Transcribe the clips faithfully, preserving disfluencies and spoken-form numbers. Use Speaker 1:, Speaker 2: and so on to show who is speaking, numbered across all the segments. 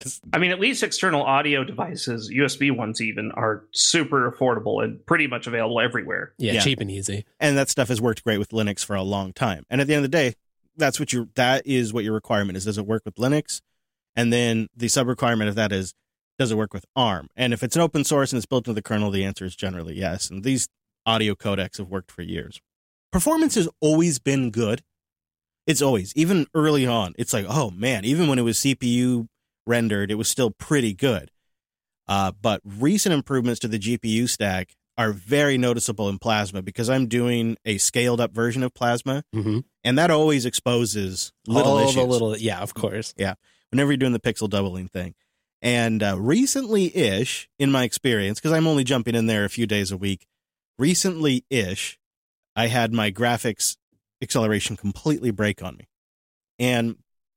Speaker 1: I mean, at least external audio devices, U S B ones even, are super affordable and pretty much available everywhere.
Speaker 2: Yeah,
Speaker 3: Yeah.
Speaker 2: cheap and easy.
Speaker 3: And that stuff has worked great with Linux for a long time. And at the end of the day, that's what you that is what your requirement is. Does it work with Linux? And then the sub requirement of that is, does it work with ARM? And if it's an open source and it's built into the kernel, the answer is generally yes. And these audio codecs have worked for years. Performance has always been good. It's always, even early on, it's like, oh man, even when it was C P U rendered, it was still pretty good. Uh, but recent improvements to the G P U stack are very noticeable in Plasma because I'm doing a scaled up version of Plasma,
Speaker 2: Mm-hmm.
Speaker 3: and that always exposes little
Speaker 2: All
Speaker 3: issues.
Speaker 2: the little, yeah, of course.
Speaker 3: Whenever you're doing the pixel doubling thing. And uh, recently-ish, in my experience, because I'm only jumping in there a few days a week, recently-ish, I had my graphics acceleration completely break on me. And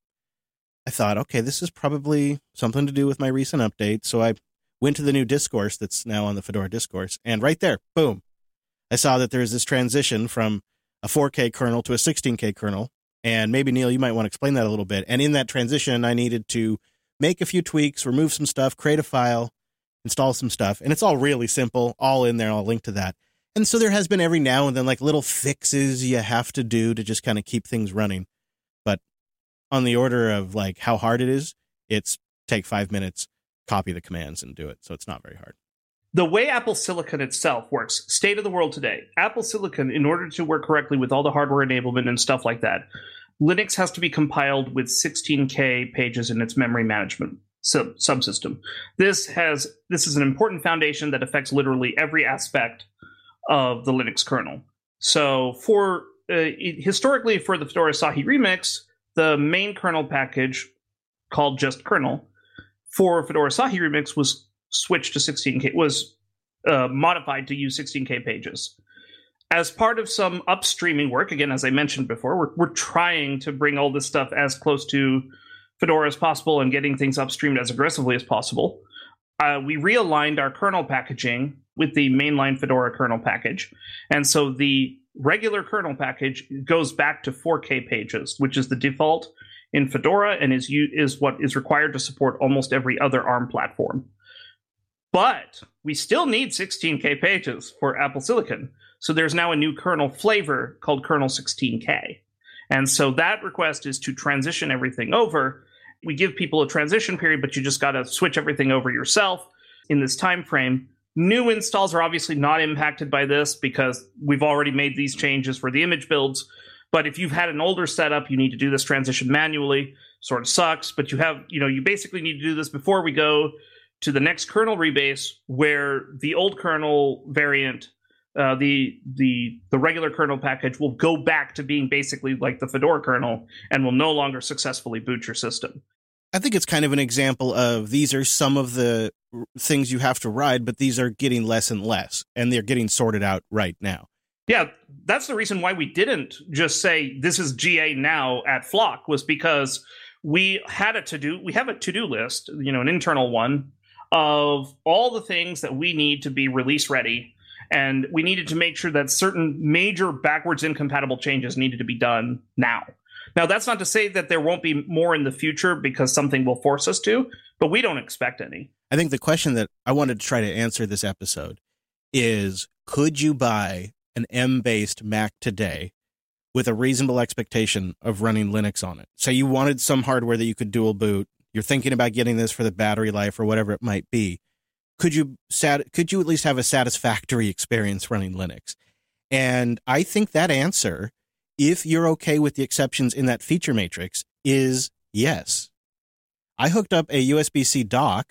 Speaker 3: I thought, okay, this is probably something to do with my recent update. So I went to the new discourse that's now on the Fedora discourse. And right there, boom, I saw that there's this transition from a four K kernel to a sixteen K kernel. And maybe, Neil, you might want to explain that a little bit. And in that transition, I needed to make a few tweaks, remove some stuff, create a file, install some stuff. And it's all really simple, all in there. I'll link to that. And so there has been every now and then like little fixes you have to do to just kind of keep things running. But on the order of like how hard it is, it's take five minutes, copy the commands and do it. So it's not very hard.
Speaker 1: The way Apple Silicon itself works, state of the world today, Apple Silicon, in order to work correctly with all the hardware enablement and stuff like that, Linux has to be compiled with sixteen K pages in its memory management sub- subsystem. This has this is an important foundation that affects literally every aspect of the Linux kernel. So for uh, historically for the Fedora Asahi Remix, the main kernel package called just kernel for Fedora Asahi Remix was switched to sixteen K, was uh, modified to use sixteen K pages. As part of some upstreaming work, again, as I mentioned before, we're, we're trying to bring all this stuff as close to Fedora as possible and getting things upstreamed as aggressively as possible. Uh, we realigned our kernel packaging with the mainline Fedora kernel package. And so the regular kernel package goes back to four K pages, which is the default in Fedora and is, is what is required to support almost every other ARM platform. But we still need sixteen K pages for Apple Silicon. So there's now a new kernel flavor called kernel sixteen K. And so that request is to transition everything over. We give people a transition period, but you just got to switch everything over yourself in this time frame. New installs are obviously not impacted by this because we've already made these changes for the image builds. But if you've had an older setup, you need to do this transition manually. Sort of sucks, but you have, you know, you basically need to do this before we go to the next kernel rebase, where the old kernel variant, uh, the the the regular kernel package, will go back to being basically like the Fedora kernel and will no longer successfully boot your system.
Speaker 3: I think it's kind of an example of these are some of the things you have to ride, but these are getting less and less, and they're getting sorted out right now.
Speaker 1: Yeah, that's the reason why we didn't just say this is G A now at Flock, was because we had a to-do, we have a to-do list, you know, an internal one, of all the things that we need to be release ready. And we needed to make sure that certain major backwards incompatible changes needed to be done now. Now, that's not to say that there won't be more in the future because something will force us to, but we don't expect any.
Speaker 3: I think the question that I wanted to try to answer this episode is, could you buy an M-based Mac today with a reasonable expectation of running Linux on it? Say you wanted some hardware that you could dual boot. You're thinking about getting this for the battery life or whatever it might be. Could you sat- could you at least have a satisfactory experience running Linux? And I think that answer, if you're okay with the exceptions in that feature matrix, is yes. I hooked up a U S B-C dock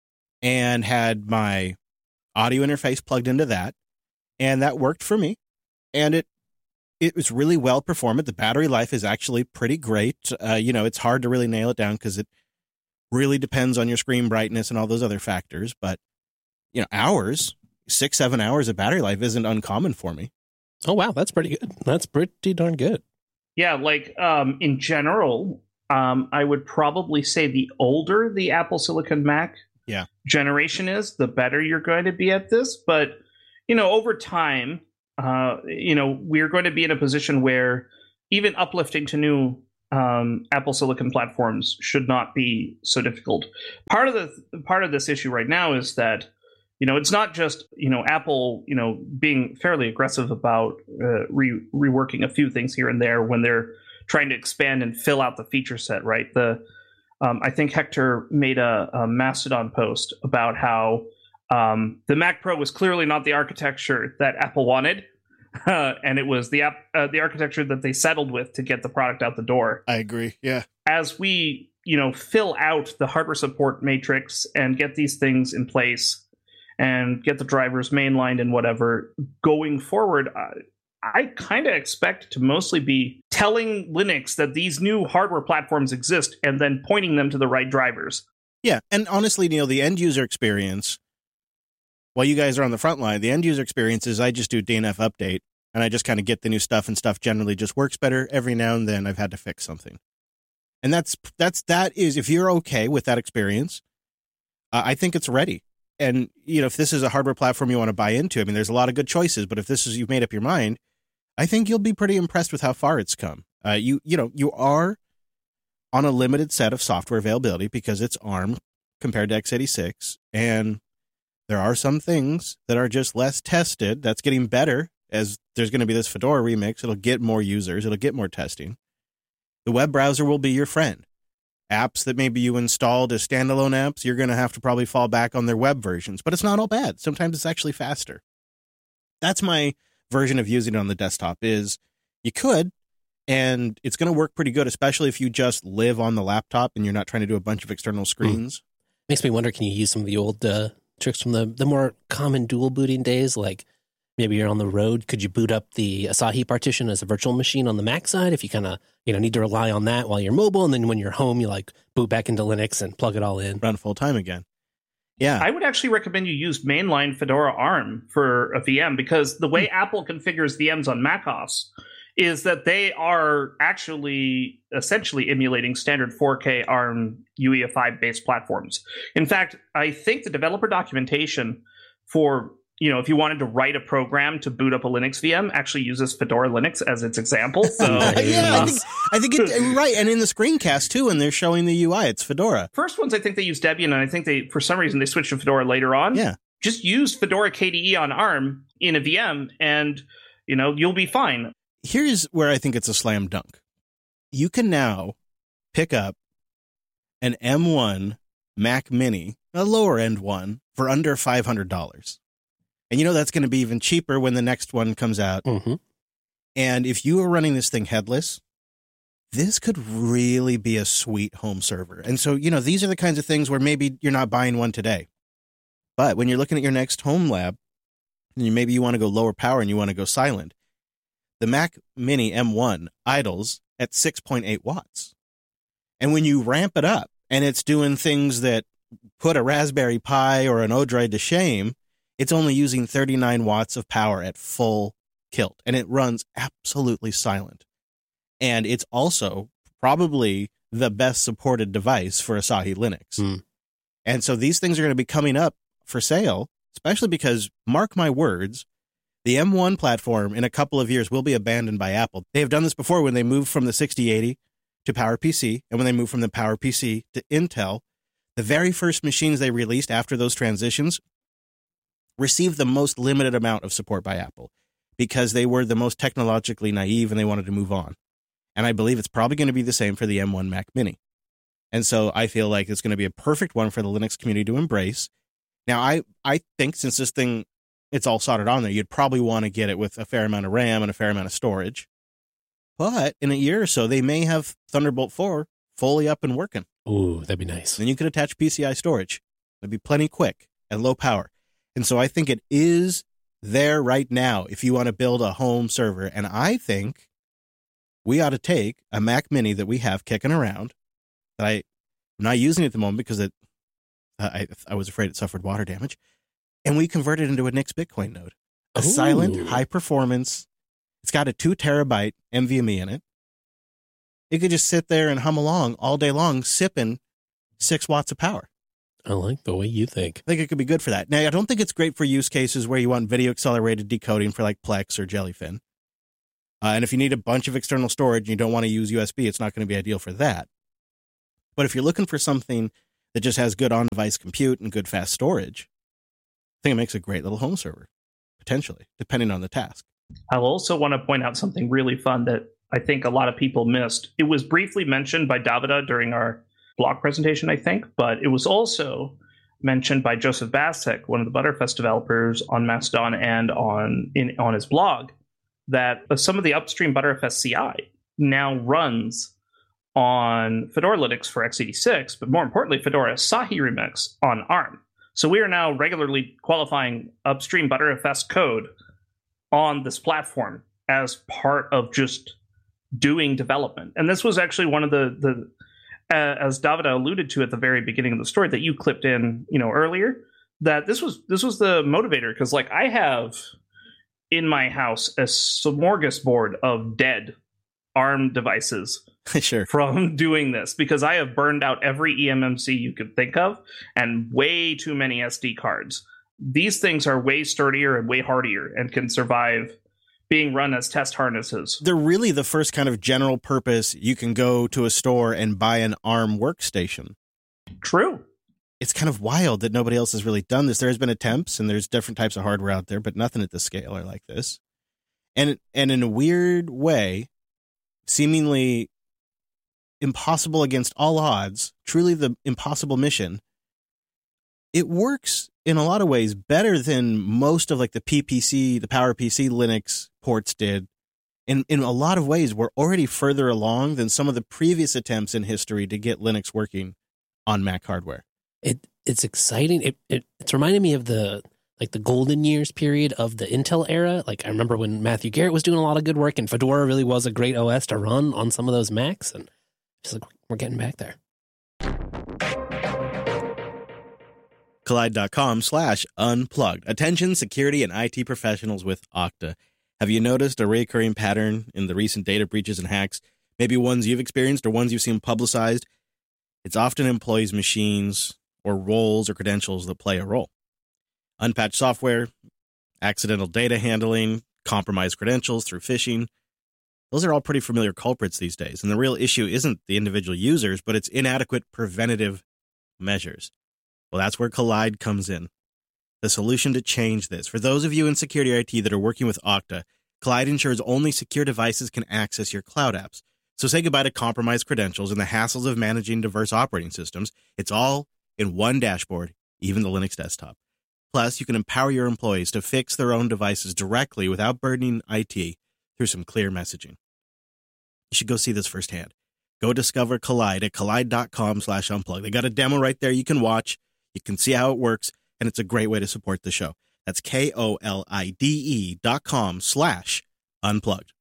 Speaker 3: and had my audio interface plugged into that, and that worked for me. And it it was really well performant. The battery life is actually pretty great. Uh, you know, it's hard to really nail it down because it really depends on your screen brightness and all those other factors. But, you know, hours, six, seven hours of battery life isn't uncommon for me.
Speaker 2: Oh, wow. That's pretty good. That's pretty darn good.
Speaker 1: Yeah, like um, in general, um, I would probably say the older the Apple Silicon Mac
Speaker 3: yeah.
Speaker 1: generation is, the better you're going to be at this. But, you know, over time, uh, you know, we're going to be in a position where even uplifting to new um, Apple Silicon platforms should not be so difficult. Part of the part of this issue right now is that, you know, it's not just, you know, Apple, you know, being fairly aggressive about uh, re- reworking a few things here and there when they're trying to expand and fill out the feature set, right? The um, I think Hector made a, a Mastodon post about how um, the Mac Pro was clearly not the architecture that Apple wanted. Uh, and it was the app, uh, the architecture that they settled with to get the product out the door.
Speaker 3: I agree. Yeah.
Speaker 1: As we, you know, fill out the hardware support matrix and get these things in place and get the drivers mainlined and whatever, going forward, uh, I kind of expect to mostly be telling Linux that these new hardware platforms exist and then pointing them to the right drivers.
Speaker 3: Yeah. And honestly, Neil, the end user experience, while you guys are on the front line, the end user experience is I just do D N F update and I just kind of get the new stuff, and stuff generally just works better. Every now and then I've had to fix something. And that's, that's, that is, if you're okay with that experience, uh, I think it's ready. And, you know, if this is a hardware platform you want to buy into, I mean, there's a lot of good choices, but if this is, you've made up your mind, I think you'll be pretty impressed with how far it's come. Uh, you, you know, you are on a limited set of software availability because it's ARM compared to x eighty-six, and there are some things that are just less tested. That's getting better as there's going to be this Fedora remix. It'll get more users. It'll get more testing. The web browser will be your friend. Apps that maybe you installed as standalone apps, you're going to have to probably fall back on their web versions. But it's not all bad. Sometimes it's actually faster. That's my version of using it on the desktop, is you could, and it's going to work pretty good, especially if you just live on the laptop and you're not trying to do a bunch of external screens.
Speaker 2: Mm. Makes me wonder, can you use some of the old uh, tricks from the, the more common dual booting days? Like maybe you're on the road. Could you boot up the Asahi partition as a virtual machine on the Mac side if you kind of, you know, need to rely on that while you're mobile? And then when you're home, you like boot back into Linux and plug it all in.
Speaker 3: Run full time again. Yeah.
Speaker 1: I would actually recommend you use mainline Fedora ARM for a V M, because the way mm. Apple configures V Ms on macOS is that they are actually essentially emulating standard four K ARM U E F I based platforms. In fact, I think the developer documentation for, you know, if you wanted to write a program to boot up a Linux V M, actually uses Fedora Linux as its example. So,
Speaker 3: yeah, I think, I think it, right. And in the screencast too, and they're showing the U I, it's Fedora.
Speaker 1: First ones, I think they use Debian, and I think they, for some reason, they switched to Fedora later on.
Speaker 3: Yeah.
Speaker 1: Just use Fedora K D E on ARM in a V M, and, you know, you'll be fine.
Speaker 3: Here's where I think it's a slam dunk. You can now pick up an M one Mac Mini, a lower end one, for under five hundred dollars. And you know that's going to be even cheaper when the next one comes out.
Speaker 2: Mm-hmm.
Speaker 3: And if you are running this thing headless, this could really be a sweet home server. And so, you know, these are the kinds of things where maybe you're not buying one today. But when you're looking at your next home lab, and you, maybe you want to go lower power and you want to go silent, the Mac Mini M one idles at six point eight watts. And when you ramp it up and it's doing things that put a Raspberry Pi or an Odroid to shame, it's only using thirty-nine watts of power at full kilt. And it runs absolutely silent. And it's also probably the best supported device for Asahi Linux.
Speaker 2: Mm.
Speaker 3: And so these things are going to be coming up for sale, especially because, mark my words, the M one platform in a couple of years will be abandoned by Apple. They have done this before when they moved from the sixty eighty to PowerPC, and when they moved from the PowerPC to Intel. The very first machines they released after those transitions received the most limited amount of support by Apple because they were the most technologically naive and they wanted to move on. And I believe it's probably going to be the same for the M one Mac Mini. And so I feel like it's going to be a perfect one for the Linux community to embrace. Now, I, I think since this thing, it's all soldered on there, you'd probably want to get it with a fair amount of RAM and a fair amount of storage. But in a year or so, they may have Thunderbolt four fully up and working.
Speaker 2: Ooh, that'd be nice.
Speaker 3: Then you could attach P C I storage. It'd be plenty quick and low power. And so I think it is there right now if you want to build a home server. And I think we ought to take a Mac Mini that we have kicking around, that I, I'm not using at the moment because it, uh, I, I was afraid it suffered water damage, and we convert it into a Nix Bitcoin node. A
Speaker 2: Ooh.
Speaker 3: silent, high performance. It's got a two terabyte NVMe in it. It could just sit there and hum along all day long, sipping six watts of power.
Speaker 2: I like the way you think.
Speaker 3: I think it could be good for that. Now, I don't think it's great for use cases where you want video accelerated decoding for like Plex or Jellyfin. Uh, and if you need a bunch of external storage and you don't want to use U S B, it's not going to be ideal for that. But if you're looking for something that just has good on-device compute and good fast storage, I think it makes a great little home server, potentially, depending on the task.
Speaker 1: I also want to point out something really fun that I think a lot of people missed. It was briefly mentioned by Davida during our blog presentation, I think, but it was also mentioned by Joseph Basek, one of the Btrfs developers on Mastodon and on in, on his blog, that some of the upstream Btrfs C I now runs on Fedora Linux for x eighty-six, but more importantly, Fedora Asahi Remix on ARM. So we are now regularly qualifying upstream Btrfs code on this platform as part of just doing development. And this was actually one of the, the uh, as Davida alluded to at the very beginning of the story that you clipped in, you know, earlier, that this was this was the motivator, because like I have in my house a smorgasbord of dead ARM devices
Speaker 3: Sure.
Speaker 1: from doing this, because I have burned out every E M M C you could think of and way too many S D cards. These things are way sturdier and way hardier and can survive being run as test harnesses.
Speaker 3: They're really the first kind of general purpose. You can go to a store and buy an ARM workstation.
Speaker 1: True.
Speaker 3: It's kind of wild that nobody else has really done this. There's been attempts, and there's different types of hardware out there, but nothing at this scale or like this. And and in a weird way, seemingly impossible against all odds, truly the impossible mission, it works in a lot of ways better than most of like the P P C, the PowerPC Linux ports did. In in a lot of ways, we're already further along than some of the previous attempts in history to get Linux working on Mac hardware.
Speaker 2: It it's exciting. It, it it's reminding me of the like the golden years period of the Intel era. Like I remember when Matthew Garrett was doing a lot of good work, and Fedora really was a great O S to run on some of those Macs, and just like we're getting back there.
Speaker 3: Kolide.com slash unplugged. Attention security and I T professionals with Okta. Have you noticed a recurring pattern in the recent data breaches and hacks? Maybe ones you've experienced or ones you've seen publicized? It's often employees' machines or roles or credentials that play a role. Unpatched software, accidental data handling, compromised credentials through phishing. Those are all pretty familiar culprits these days. And the real issue isn't the individual users, but it's inadequate preventative measures. Well, that's where Kolide comes in. The solution to change this. For those of you in security I T that are working with Okta, Kolide ensures only secure devices can access your cloud apps. So say goodbye to compromised credentials and the hassles of managing diverse operating systems. It's all in one dashboard, even the Linux desktop. Plus, you can empower your employees to fix their own devices directly without burdening I T through some clear messaging. You should go see this firsthand. Go discover Kolide at kolide.com slash unplug. They got a demo right there you can watch. You can see how it works, and it's a great way to support the show. That's K-O-L-I-D-E dot com slash unplugged.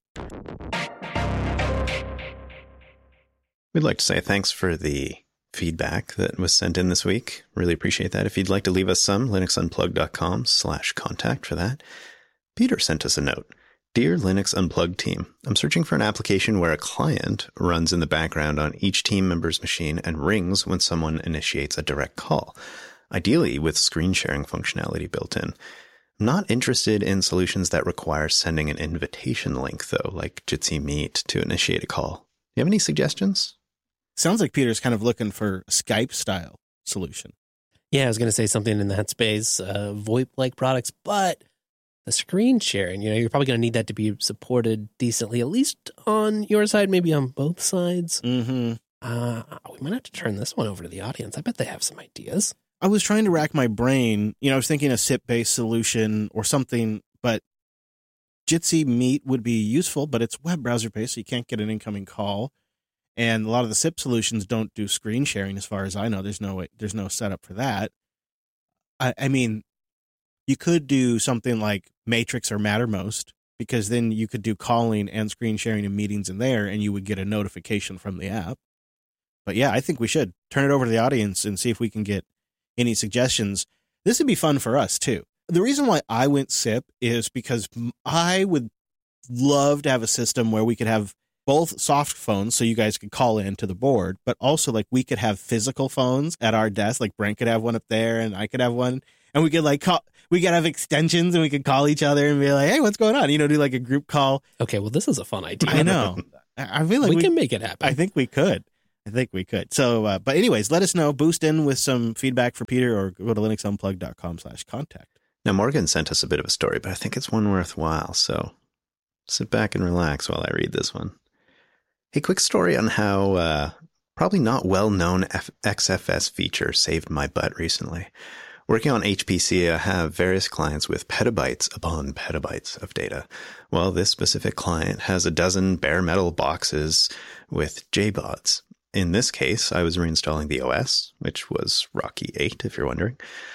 Speaker 4: We'd like to say thanks for the feedback that was sent in this week. Really appreciate that. If you'd like to leave us some, linuxunplugged.com slash contact for that. Peter sent us a note. Dear Linux Unplugged team, I'm searching for an application where a client runs in the background on each team member's machine and rings when someone initiates a direct call, ideally with screen sharing functionality built in. I'm not interested in solutions that require sending an invitation link, though, like Jitsi Meet, to initiate a call. Do you have any suggestions?
Speaker 3: Sounds like Peter's kind of looking for a Skype-style solution.
Speaker 2: Yeah, I was going to say something in that space, uh, VoIP-like products, but the screen sharing, you know, you're probably going to need that to be supported decently, at least on your side, maybe on both sides.
Speaker 3: Mm-hmm.
Speaker 2: Uh, we might have to turn this one over to the audience. I bet they have some ideas.
Speaker 3: I was trying to rack my brain. You know, I was thinking a S I P-based solution or something, but Jitsi Meet would be useful, but it's web browser-based, so you can't get an incoming call. And a lot of the S I P solutions don't do screen sharing, as far as I know. There's no way, there's no setup for that. I, I mean, you could do something like Matrix or Mattermost, because then you could do calling and screen sharing and meetings in there, and you would get a notification from the app. But yeah, I think we should turn it over to the audience and see if we can get any suggestions. This would be fun for us, too. The reason why I went S I P is because I would love to have a system where we could have both soft phones, so you guys could call in to the board, but also like we could have physical phones at our desk. Like Brent could have one up there and I could have one. And we could like call, we could have extensions and we could call each other and be like, hey, what's going on? You know, do like a group call.
Speaker 2: Okay, well, this is a fun idea.
Speaker 3: I know. I feel like
Speaker 2: we,
Speaker 3: we
Speaker 2: can make it happen.
Speaker 3: I think we could. I think we could. So, uh, but anyways, let us know. Boost in with some feedback for Peter or go to linuxunplugged.com slash contact.
Speaker 4: Now, Morgan sent us a bit of a story, but I think it's one worthwhile. So sit back and relax while I read this one. Hey, quick story on how uh, probably not well-known F- X F S feature saved my butt recently. Working on H P C, I have various clients with petabytes upon petabytes of data. Well, this specific client has a dozen bare metal boxes with J B O Ds. In this case, I was reinstalling the O S, which was Rocky eight, if you're wondering,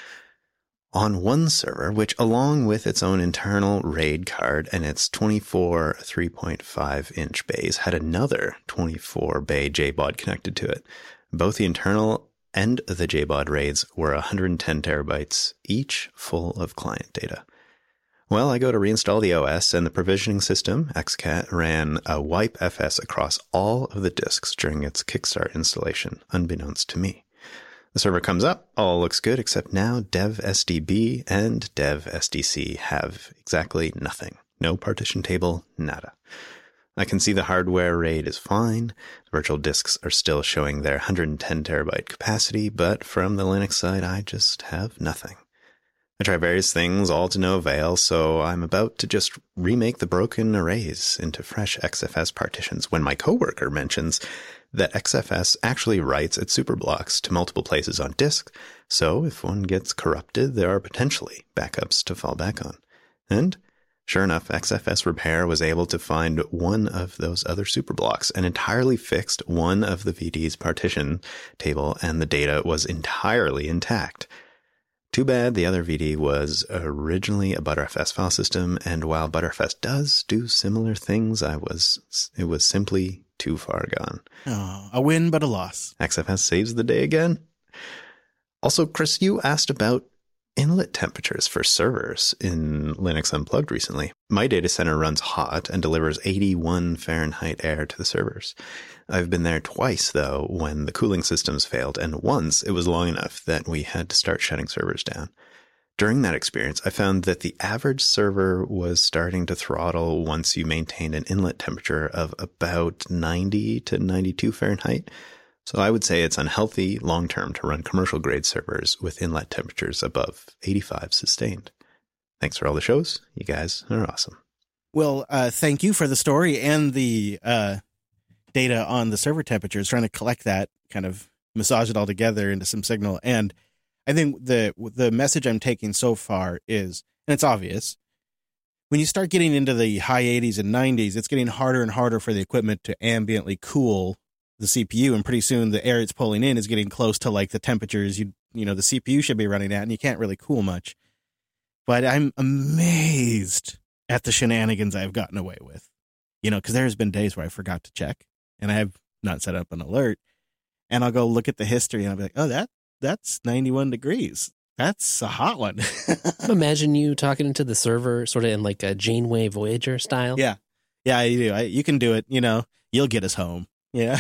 Speaker 4: on one server, which along with its own internal RAID card and its twenty-four three point five inch bays had another twenty-four bay J B O D connected to it. Both the internal and the J B O D RAIDs were one hundred ten terabytes each, full of client data. Well, I go to reinstall the O S, and the provisioning system, X CAT, ran a wipe F S across all of the disks during its Kickstart installation, unbeknownst to me. The server comes up, all looks good, except now dev S D B and dev S D C have exactly nothing. No partition table, nada. I can see the hardware RAID is fine. The virtual disks are still showing their one hundred ten terabyte capacity, but from the Linux side, I just have nothing. I try various things, all to no avail, so I'm about to just remake the broken arrays into fresh X F S partitions when my coworker mentions that X F S actually writes its superblocks to multiple places on disk, so if one gets corrupted, there are potentially backups to fall back on. And sure enough, X F S Repair was able to find one of those other superblocks and entirely fixed one of the V D's partition table, and the data was entirely intact. Too bad the other V D was originally a Btrfs file system, and while Btrfs does do similar things, I was it was simply too far gone.
Speaker 3: Oh, a win but a loss.
Speaker 4: X F S saves the day again. Also, Chris, you asked about inlet temperatures for servers in Linux Unplugged recently. My data center runs hot and delivers eighty-one Fahrenheit air to the servers. I've been there twice, though, when the cooling systems failed, and once it was long enough that we had to start shutting servers down. During that experience, I found that the average server was starting to throttle once you maintained an inlet temperature of about ninety to ninety-two Fahrenheit. So I would say it's unhealthy long-term to run commercial-grade servers with inlet temperatures above eighty-five sustained. Thanks for all the shows. You guys are awesome.
Speaker 3: Well, uh, thank you for the story and the uh, data on the server temperatures, trying to collect that, kind of massage it all together into some signal. And I think the the message I'm taking so far is, and it's obvious, when you start getting into the high eighties and nineties, it's getting harder and harder for the equipment to ambiently cool the C P U, and pretty soon the air it's pulling in is getting close to like the temperatures you you know the C P U should be running at, and you can't really cool much. But I'm amazed at the shenanigans I've gotten away with, you know, because there's been days where I forgot to check and I have not set up an alert, and I'll go look at the history and I'll be like, oh, that that's ninety-one degrees. That's a hot one.
Speaker 2: Imagine you talking into the server sort of in like a Janeway Voyager style.
Speaker 3: Yeah, yeah, you do. I, you can do it. You know, you'll get us home. Yeah.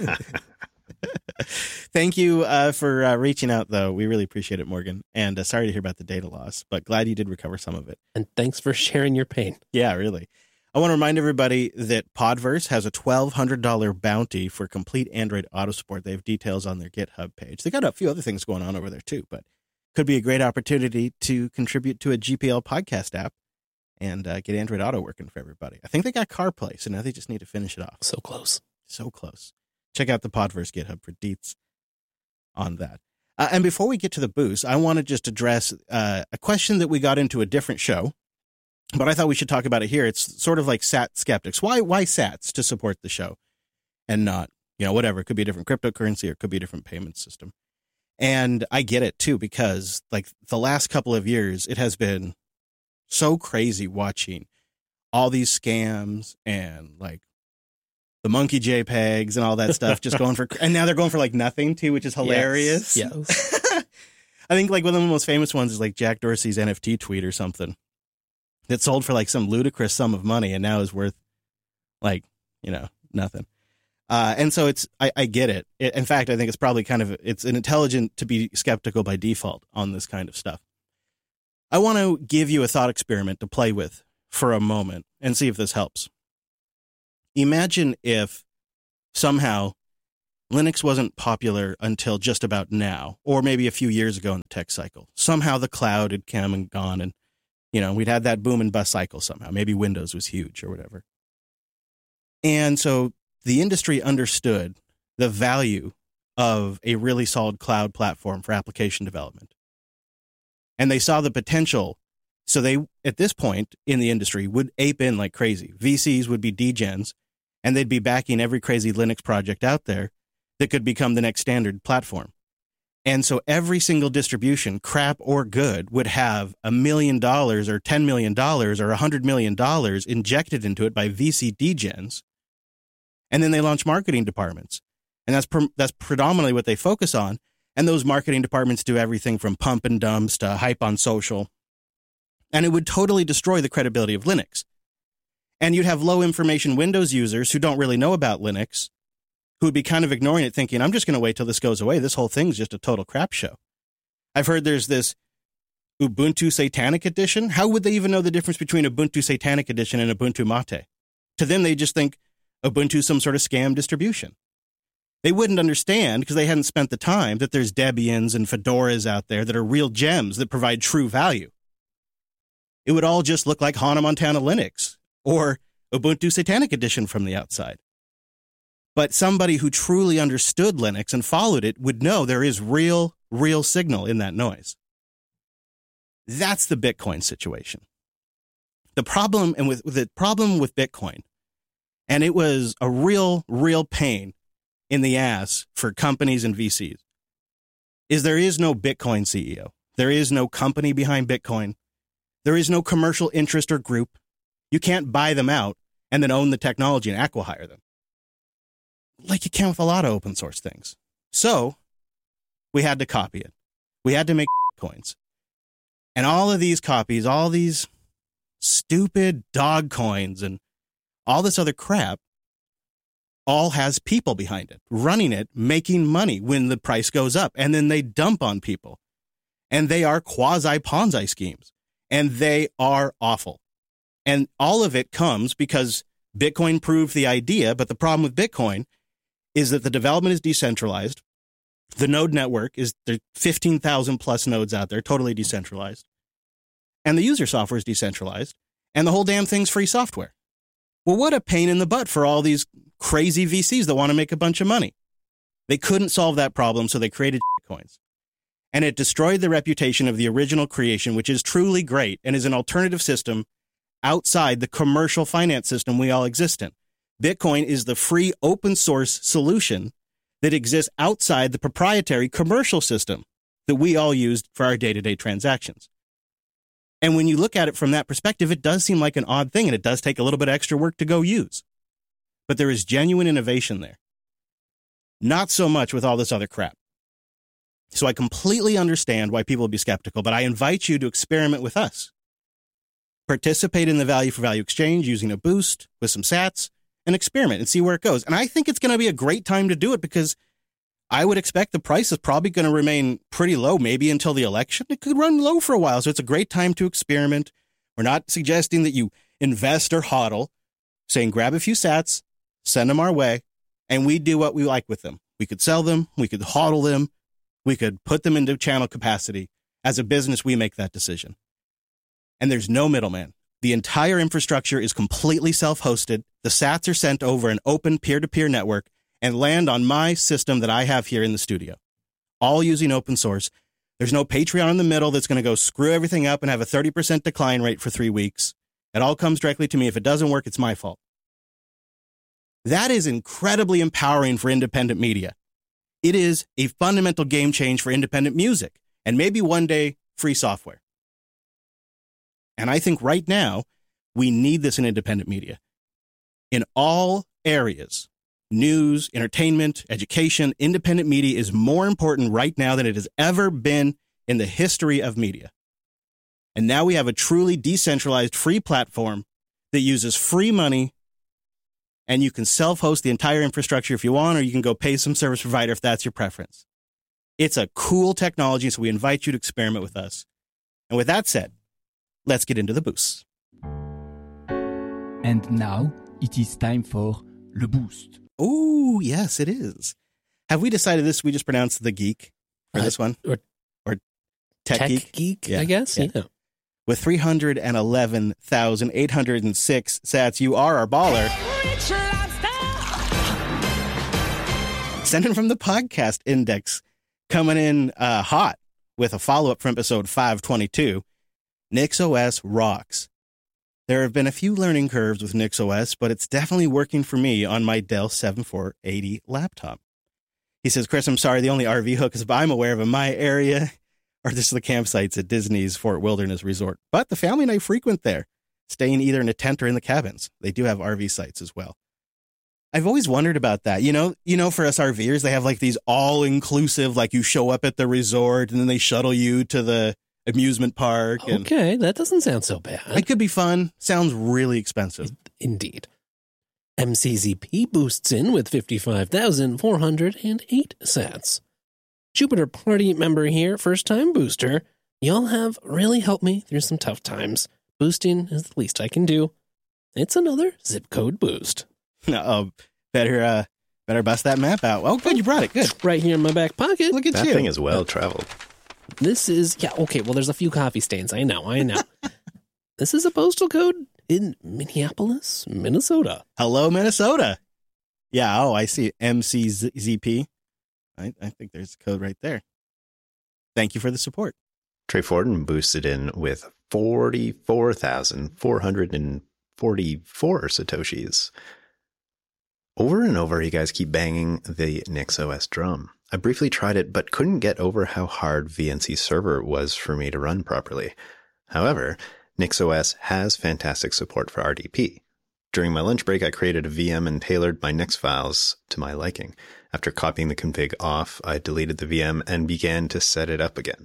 Speaker 3: Thank you uh, for uh, reaching out, though. We really appreciate it, Morgan. And uh, sorry to hear about the data loss, but glad you did recover some of it.
Speaker 2: And thanks for sharing your pain.
Speaker 3: Yeah, really. I want to remind everybody that Podverse has a twelve hundred dollars bounty for complete Android auto support. They have details on their GitHub page. They got a few other things going on over there, too, but could be a great opportunity to contribute to a G P L podcast app and uh, get Android Auto working for everybody. I think they got CarPlay, so now they just need to finish it off.
Speaker 2: So close.
Speaker 3: So close. Check out the Podverse GitHub for deets on that. Uh, and before we get to the boost, I want to just address uh, a question that we got into a different show, but I thought we should talk about it here. It's sort of like S A T skeptics. Why why S A Ts to support the show and not, you know, whatever. It could be a different cryptocurrency or it could be a different payment system. And I get it, too, because like the last couple of years, it has been so crazy watching all these scams and like the monkey JPEGs and all that stuff just going for, and now they're going for like nothing too, which is hilarious.
Speaker 2: Yes. yes.
Speaker 3: I think like one of the most famous ones is like Jack Dorsey's N F T tweet or something that sold for like some ludicrous sum of money and now is worth like, you know, nothing. Uh, and so it's, I, I get it. it. In fact, I think it's probably kind of, it's an intelligent to be skeptical by default on this kind of stuff. I want to give you a thought experiment to play with for a moment and see if this helps. Imagine if somehow Linux wasn't popular until just about now, or maybe a few years ago in the tech cycle. Somehow the cloud had come and gone, and, you know, we'd had that boom and bust cycle somehow. Maybe Windows was huge or whatever. And so the industry understood the value of a really solid cloud platform for application development. And they saw the potential. So they, at this point in the industry, would ape in like crazy. V Cs would be degens, and they'd be backing every crazy Linux project out there that could become the next standard platform. And so every single distribution, crap or good, would have a million dollars or ten million dollars or a hundred million dollars injected into it by V C degens. And then they launch marketing departments. And that's pre- that's predominantly what they focus on. And those marketing departments do everything from pump and dumps to hype on social. And it would totally destroy the credibility of Linux. And you'd have low information Windows users who don't really know about Linux, who would be kind of ignoring it, thinking, I'm just going to wait till this goes away. This whole thing's just a total crap show. I've heard there's this Ubuntu Satanic Edition. How would they even know the difference between Ubuntu Satanic Edition and Ubuntu Mate? To them, they just think Ubuntu's some sort of scam distribution. They wouldn't understand, because they hadn't spent the time, that there's Debians and Fedoras out there that are real gems that provide true value. It would all just look like Hana Montana Linux or Ubuntu Satanic Edition from the outside. But somebody who truly understood Linux and followed it would know there is real, real signal in that noise. That's the Bitcoin situation. The problem, and with, with the problem with Bitcoin, and it was a real, real pain in the ass for companies and V Cs, is there is no Bitcoin C E O. There is no company behind Bitcoin. There is no commercial interest or group. You can't buy them out and then own the technology and acqui-hire them, like you can with a lot of open source things. So we had to copy it. We had to make coins. And all of these copies, all these stupid dog coins and all this other crap, all has people behind it, running it, making money when the price goes up. And then they dump on people. And they are quasi-Ponzi schemes. And they are awful. And all of it comes because Bitcoin proved the idea. But the problem with Bitcoin is that the development is decentralized. The node network is, there are fifteen thousand plus nodes out there, totally decentralized. And the user software is decentralized. And the whole damn thing's free software. Well, what a pain in the butt for all these crazy V Cs that want to make a bunch of money. They couldn't solve that problem, so they created coins. And it destroyed the reputation of the original creation, which is truly great and is an alternative system outside the commercial finance system we all exist in. Bitcoin is the free open source solution that exists outside the proprietary commercial system that we all use for our day-to-day transactions. And when you look at it from that perspective, it does seem like an odd thing, and it does take a little bit of extra work to go use. But there is genuine innovation there. Not so much with all this other crap. So I completely understand why people would be skeptical, but I invite you to experiment with us. Participate in the value for value exchange using a boost with some sats and experiment and see where it goes. And I think it's going to be a great time to do it, because I would expect the price is probably going to remain pretty low, maybe until the election. It could run low for a while. So it's a great time to experiment. We're not suggesting that you invest or hodl, saying grab a few sats, send them our way, and we do what we like with them. We could sell them. We could hodl them. We could put them into channel capacity. As a business, we make that decision. And there's no middleman. The entire infrastructure is completely self-hosted. The sats are sent over an open peer-to-peer network and land on my system that I have here in the studio, all using open source. There's no Patreon in the middle that's going to go screw everything up and have a thirty percent decline rate for three weeks. It all comes directly to me. If it doesn't work, it's my fault. That is incredibly empowering for independent media. It is a fundamental game change for independent music, and maybe one day free software. And I think right now, we need this in independent media. In all areas, news, entertainment, education, independent media is more important right now than it has ever been in the history of media. And now we have a truly decentralized free platform that uses free money, and you can self-host the entire infrastructure if you want, or you can go pay some service provider if that's your preference. It's a cool technology, so we invite you to experiment with us. And with that said, let's get into the boosts.
Speaker 5: And now it is time for Le Boost.
Speaker 3: Oh, yes, it is. Have we decided this? We just pronounced the geek for
Speaker 2: Uh,
Speaker 3: this one?
Speaker 2: or
Speaker 3: or Tech,
Speaker 2: Tech
Speaker 3: Geek?
Speaker 2: Geek,
Speaker 3: Yeah,
Speaker 2: I guess.
Speaker 3: yeah.
Speaker 2: Yeah.
Speaker 3: With three hundred eleven thousand eight hundred six sats, you are our baller. Sending from the podcast index, coming in uh, hot with a follow-up from episode five twenty-two, NixOS rocks. There have been a few learning curves with NixOS, but it's definitely working for me on my Dell seventy-four eighty laptop. He says, Chris, I'm sorry, the only R V hookers I'm aware of in my area are just the campsites at Disney's Fort Wilderness Resort. But the family and I frequent there, staying either in a tent or in the cabins. They do have R V sites as well. I've always wondered about that. You know, you know, for us RVers, they have like these all-inclusive, like you show up at the resort and then they shuttle you to the amusement park. And
Speaker 2: Okay, that doesn't sound so bad.
Speaker 3: it could be fun. Sounds really expensive.
Speaker 2: Indeed. M C Z P boosts in with fifty-five thousand four hundred eight sats. Jupiter Party member here, first time booster. Y'all have really helped me through some tough times. Boosting is the least I can do. It's another zip code boost.
Speaker 3: Oh, better, uh, better bust that map out. Oh, good, you brought it. Good.
Speaker 2: Right here in my back pocket.
Speaker 3: Look at
Speaker 4: That
Speaker 3: you.
Speaker 4: thing is well traveled.
Speaker 2: This is, yeah, okay, well, there's a few coffee stains. I know, I know. This is a postal code in Minneapolis, Minnesota.
Speaker 3: Hello, Minnesota. Yeah, oh, I see. M C Z P. I, I think there's a code right there. Thank you for the support.
Speaker 4: Trey Forden boosted in with forty-four thousand four hundred forty-four Satoshis. Over and over, you guys keep banging the NixOS drum. I briefly tried it, but couldn't get over how hard V N C Server was for me to run properly. However, NixOS has fantastic support for R D P. During my lunch break, I created a V M and tailored my Nix files to my liking. After copying the config off, I deleted the V M and began to set it up again.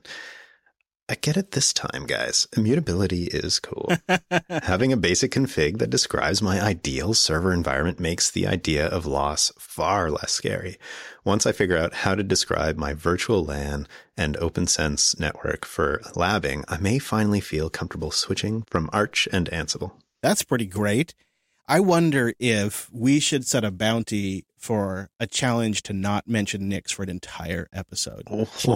Speaker 4: I get it this time, guys. Immutability is cool. Having a basic config that describes my ideal server environment makes the idea of loss far less scary. Once I figure out how to describe my virtual LAN and OpenSense network for labbing, I may finally feel comfortable switching from Arch and Ansible.
Speaker 3: That's pretty great. I wonder if we should set a bounty for a challenge to not mention Nix for an entire episode.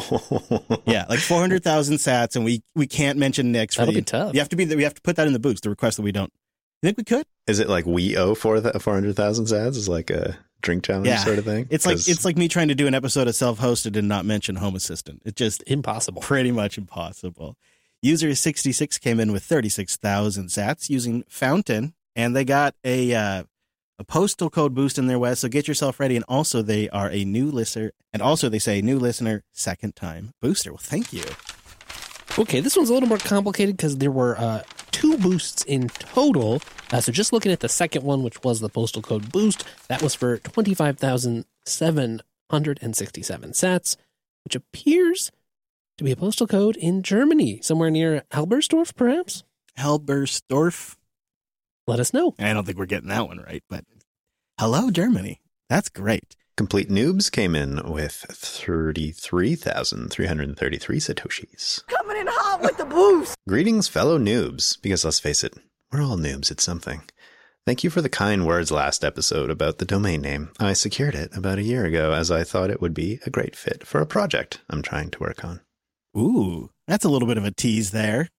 Speaker 3: Yeah, like four hundred thousand sats, and we, we can't mention Nix. For
Speaker 2: That'll
Speaker 3: the,
Speaker 2: be tough.
Speaker 3: You have to be. We have to put that in the boost. The request that we don't. You think we could?
Speaker 4: Is it like we owe four hundred thousand sads? Is like a drink challenge
Speaker 3: Yeah.
Speaker 4: sort of thing?
Speaker 3: It's like
Speaker 4: 'Cause
Speaker 3: it's like me trying to do an episode of self-hosted and not mention Home Assistant. It just
Speaker 2: Impossible.
Speaker 3: pretty much impossible. User sixty-six came in with thirty-six thousand sats using Fountain, and they got a uh, a postal code boost in their West. So get yourself ready. And also, they are a new listener, and also they say new listener, second time booster. Well, thank you.
Speaker 2: Okay, this one's a little more complicated because there were uh, two boosts in total. Uh, so just looking at the second one, which was the postal code boost, that was for twenty-five thousand seven hundred sixty-seven sats, which appears to be a postal code in Germany, somewhere near Halbersdorf, perhaps?
Speaker 3: Halbersdorf.
Speaker 2: Let us know.
Speaker 3: I don't think we're getting that one right, but hello, Germany. That's great.
Speaker 4: Complete Noobs came in with thirty-three thousand three hundred thirty-three Satoshis.
Speaker 6: Coming in hot with the boost.
Speaker 4: Greetings, fellow noobs, because let's face it, we're all noobs at something. Thank you for the kind words last episode about the domain name. I secured it about a year ago as I thought it would be a great fit for a project I'm trying to work on.
Speaker 3: Ooh, that's a little bit of a tease there.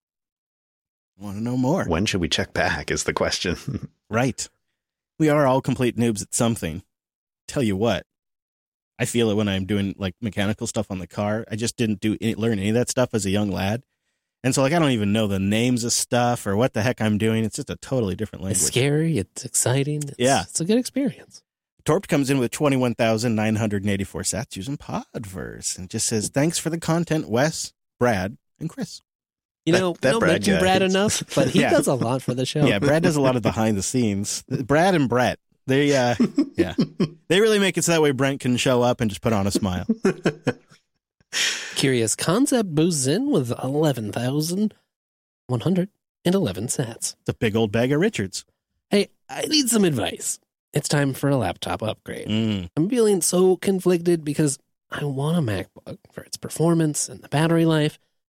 Speaker 3: Want to know more?
Speaker 4: When should we check back is the question.
Speaker 3: Right. We are all complete noobs at something. Tell you what, I feel it when I'm doing like mechanical stuff on the car. I just didn't do any, learn any of that stuff as a young lad. And so like I don't even know the names of stuff or what the heck I'm doing. It's just a totally different language.
Speaker 2: It's scary. It's exciting. It's,
Speaker 3: Yeah.
Speaker 2: It's a good experience.
Speaker 3: Torp comes in with twenty-one thousand nine hundred eighty-four sats using Podverse and just says, thanks for the content, Wes, Brad, and Chris.
Speaker 2: You
Speaker 4: That-
Speaker 2: know,
Speaker 4: that
Speaker 2: we don't
Speaker 4: Brad
Speaker 2: mention
Speaker 4: guy
Speaker 2: Brad
Speaker 4: is-
Speaker 2: enough, but he
Speaker 3: Yeah.
Speaker 2: does a lot for the show.
Speaker 3: Yeah, Brad does a lot of behind the scenes. Brad and Brett, they, uh, yeah, they really make it so that way Brent can show up and just put on a smile.
Speaker 2: Curious Concept boosts in with eleven thousand one hundred eleven sats.
Speaker 3: It's a big old bag of Richards.
Speaker 2: Hey, I need some advice. It's time for a laptop upgrade.
Speaker 3: Mm.
Speaker 2: I'm feeling so conflicted because I want a MacBook for its performance and the battery life, but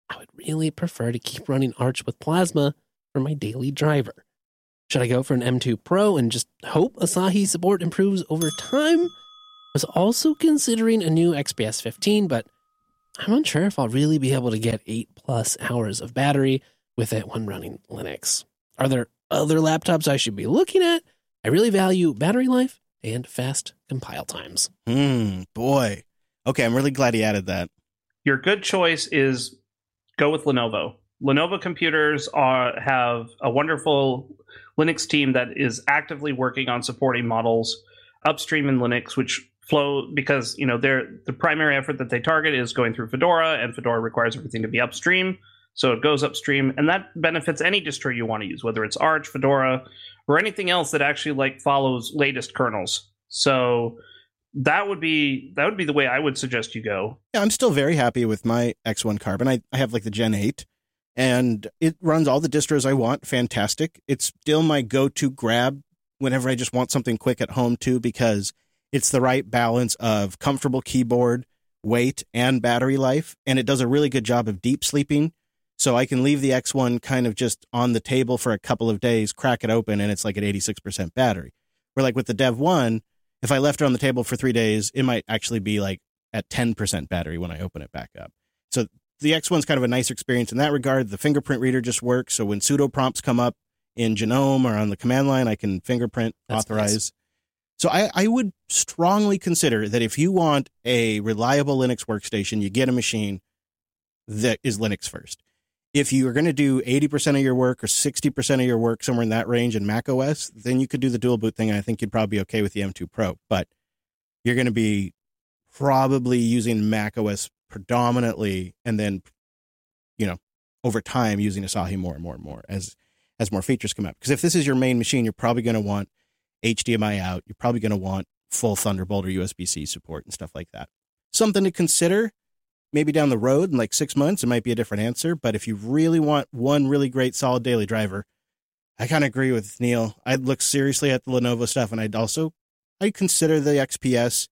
Speaker 2: I would really prefer to keep running Arch with Plasma for my daily driver. Should I go for an M two Pro and just hope Asahi support improves over time? I was also considering a new X P S fifteen, but I'm unsure if I'll really be able to get eight plus hours of battery with it when running Linux. Are there other laptops I should be looking at? I really value battery life and fast compile times.
Speaker 3: Hmm, boy. Okay, I'm really glad he added that.
Speaker 1: Your good choice is go with Lenovo. Lenovo computers are have a wonderful Linux team that is actively working on supporting models upstream in Linux, which flow because you know they're the primary effort that they target is going through Fedora, and Fedora requires everything to be upstream, so it goes upstream, and that benefits any distro you want to use, whether it's Arch, Fedora, or anything else that actually like follows latest kernels. So that would be that would be the way I would suggest you go.
Speaker 3: Yeah, I'm still very happy with my X one Carbon. I, I have like the Gen eight, and it runs all the distros I want. Fantastic. It's still my go-to grab whenever I just want something quick at home too, because it's the right balance of comfortable keyboard, weight, and battery life, and it does a really good job of deep sleeping. So I can leave the X one kind of just on the table for a couple of days, crack it open, and it's like at eighty-six percent battery. Where like with the Dev one, if I left it on the table for three days, it might actually be like at ten percent battery when I open it back up. So the X one's kind of a nice experience in that regard. The fingerprint reader just works. So when pseudo prompts come up in Genome or on the command line, I can fingerprint
Speaker 2: That's
Speaker 3: authorize.
Speaker 2: nice.
Speaker 3: So I, I would strongly consider that if you want a reliable Linux workstation, you get a machine that is Linux first. If you are going to do eighty percent of your work or sixty percent of your work somewhere in that range in Mac O S, then you could do the dual boot thing, and I think you'd probably be okay with the M two Pro. But you're going to be probably using Mac O S predominantly, and then, you know, over time using Asahi more and more and more as as more features come out. Because if this is your main machine, you're probably going to want H D M I out. You're probably going to want full Thunderbolt or U S B C support and stuff like that. Something to consider. Maybe down the road in like six months, it might be a different answer. But if you really want one really great solid daily driver, I kind of agree with Neil. I'd look seriously at the Lenovo stuff, and I'd also I'd consider the X P S.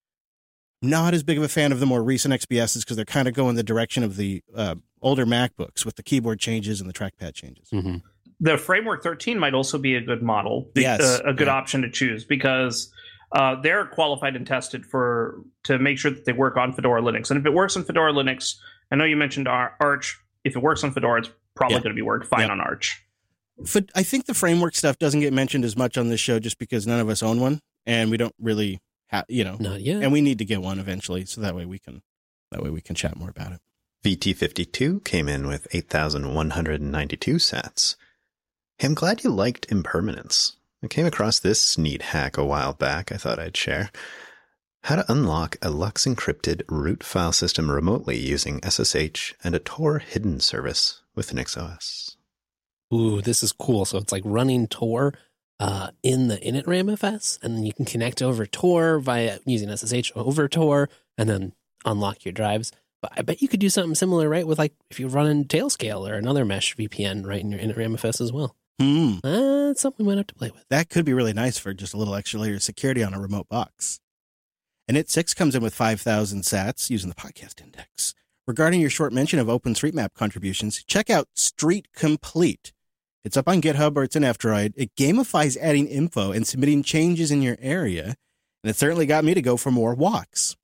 Speaker 3: Not as big of a fan of the more recent X P S's because they're kind of going the direction of the uh, older MacBooks with the keyboard changes and the trackpad changes.
Speaker 2: Mm-hmm.
Speaker 1: The Framework thirteen might also be a good model,
Speaker 3: Yes.
Speaker 1: uh, a good
Speaker 3: Yeah.
Speaker 1: option to choose because uh, they're qualified and tested for to make sure that they work on Fedora Linux. And if it works on Fedora Linux, I know you mentioned Ar- Arch. If it works on Fedora, it's probably
Speaker 3: Yeah.
Speaker 1: going to be work fine
Speaker 3: Yeah.
Speaker 1: on Arch.
Speaker 3: But I think the framework stuff doesn't get mentioned as much on this show just because none of us own one, and we don't really have, you know,
Speaker 2: Not yet.
Speaker 3: and we need to get one eventually, so that way we can that way we can chat more about it.
Speaker 4: V T fifty-two came in with eight thousand one hundred ninety-two sats. Hey, I'm glad you liked impermanence. I came across this neat hack a while back I thought I'd share. How to unlock a Lux encrypted root file system remotely using S S H and a Tor hidden service with NixOS.
Speaker 2: Ooh, this is cool. So it's like running Tor uh, in the initramfs, and then you can connect over Tor via using S S H over Tor, and then unlock your drives. But I bet you could do something similar, right? With like if you're running Tailscale or another mesh V P N right in your initramfs as well.
Speaker 3: Hmm.
Speaker 2: Uh, that's something we might have to play with.
Speaker 3: That could be really nice for just a little extra layer of security on a remote box. And It six comes in with five thousand sats using the podcast index. Regarding your short mention of OpenStreetMap contributions, check out Street Complete. It's up on GitHub or it's in F-Droid. It gamifies adding info and submitting changes in your area. And it certainly got me to go for more walks.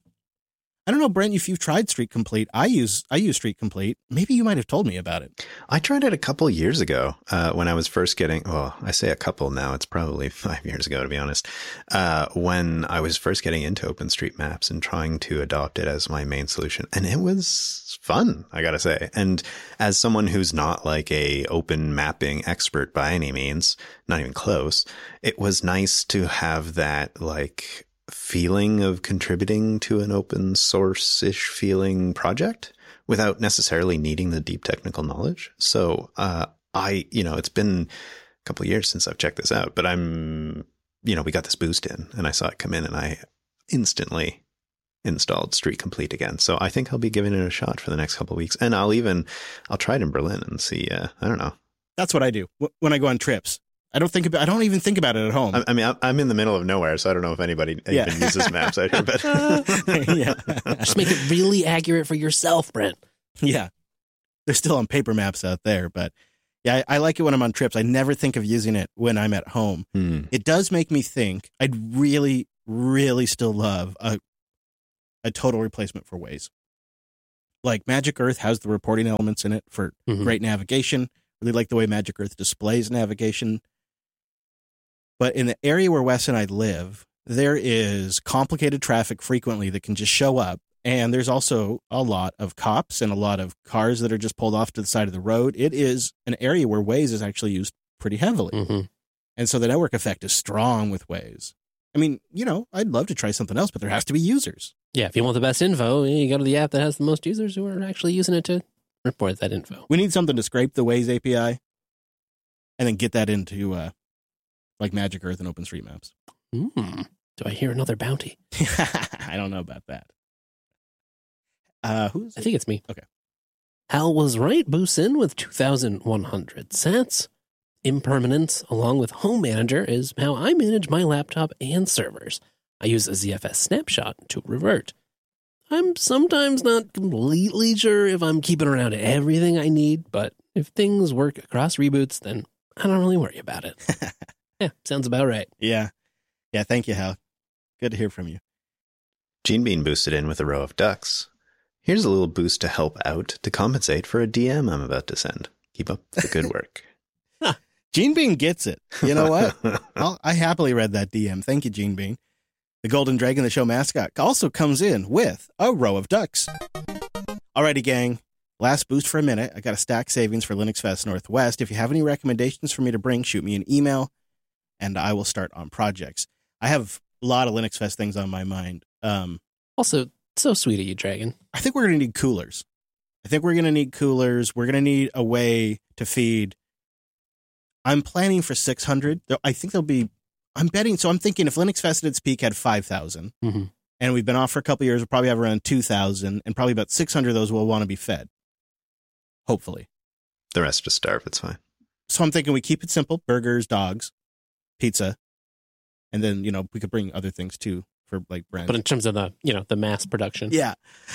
Speaker 3: I don't know, Brent, if you've tried Street Complete. I use I use Street Complete. Maybe you might have told me about it.
Speaker 4: I tried it a couple years ago uh, when I was first getting, well, I say a couple now, it's probably five years ago, to be honest, uh, when I was first getting into OpenStreetMaps and trying to adopt it as my main solution. And it was fun, I gotta say. And as someone who's not like a open mapping expert by any means, not even close, it was nice to have that like feeling of contributing to an open source-ish feeling project without necessarily needing the deep technical knowledge. So uh, I, you know, it's been a couple of years since I've checked this out, but I'm, you know, we got this boost in and I saw it come in and I instantly installed Street Complete again. So I think I'll be giving it a shot for the next couple of weeks. And I'll even, I'll try it in Berlin and see, uh, I don't know.
Speaker 3: That's what I do when I go on trips. I don't think about. I don't even think about it at home.
Speaker 4: I, I mean, I'm in the middle of nowhere, so I don't know if anybody
Speaker 3: Yeah.
Speaker 4: even uses maps out here. But
Speaker 3: yeah,
Speaker 2: Just make it really accurate for yourself, Brent.
Speaker 3: yeah. they're still on paper maps out there. But yeah, I, I like it when I'm on trips. I never think of using it when I'm at home.
Speaker 4: Hmm.
Speaker 3: It does make me think I'd really, really still love a a total replacement for Waze. Like Magic Earth has the reporting elements in it for
Speaker 2: Mhm.
Speaker 3: great navigation. Really like the way Magic Earth displays navigation. But in the area where Wes and I live, there is complicated traffic frequently that can just show up. And there's also a lot of cops and a lot of cars that are just pulled off to the side of the road. It is an area where Waze is actually used pretty heavily.
Speaker 2: Mm-hmm.
Speaker 3: And so the network effect is strong with Waze. I mean, you know, I'd love to try something else, but there has to be users.
Speaker 2: Yeah, if you want the best info, you go to the app that has the most users who are actually using it to report that info.
Speaker 3: We need something to scrape the Waze A P I and then get that into uh, like Magic Earth and OpenStreetMaps.
Speaker 2: Hmm. Do I hear another bounty?
Speaker 3: I don't know about that. Uh, who's
Speaker 2: I think it's me.
Speaker 3: Okay.
Speaker 2: Hal was right, Boosin, with two thousand one hundred sats. Impermanence, along with Home Manager, is how I manage my laptop and servers. I use a Z F S snapshot to revert. I'm sometimes not completely sure if I'm keeping around everything I need, but if things work across reboots, then I don't really worry about it. Yeah, sounds about right.
Speaker 3: Yeah. Yeah, thank you, Hal. Good to hear from you.
Speaker 4: Gene Bean boosted in with a row of ducks. Here's a little boost to help out to compensate for a D M I'm about to send. Keep up the good work.
Speaker 3: Gene Bean gets it. You know what? I'll, I happily read that D M. Thank you, Gene Bean. The Golden Dragon, the show mascot, also comes in with a row of ducks. Alrighty, gang. Last boost for a minute. I got a stack savings for Linux Fest Northwest. If you have any recommendations for me to bring, shoot me an email, and I will start on projects. I have a lot of Linux Fest things on my mind. Um,
Speaker 2: Also, so sweet of you, Dragon.
Speaker 3: I think we're going to need coolers. I think we're going to need coolers. We're going to need a way to feed. I'm planning for six hundred. I think there'll be, I'm betting, so I'm thinking if Linux Fest at its peak had five thousand,
Speaker 2: Mm-hmm.
Speaker 3: and we've been off for a couple of years, we'll probably have around two thousand, and probably about six hundred of those will want to be fed. Hopefully.
Speaker 4: The rest just starve. It's fine.
Speaker 3: So I'm thinking we keep it simple: burgers, dogs, pizza, and then, you know, we could bring other things too for like brands.
Speaker 2: But in terms of the, you know, the mass production.
Speaker 3: Yeah.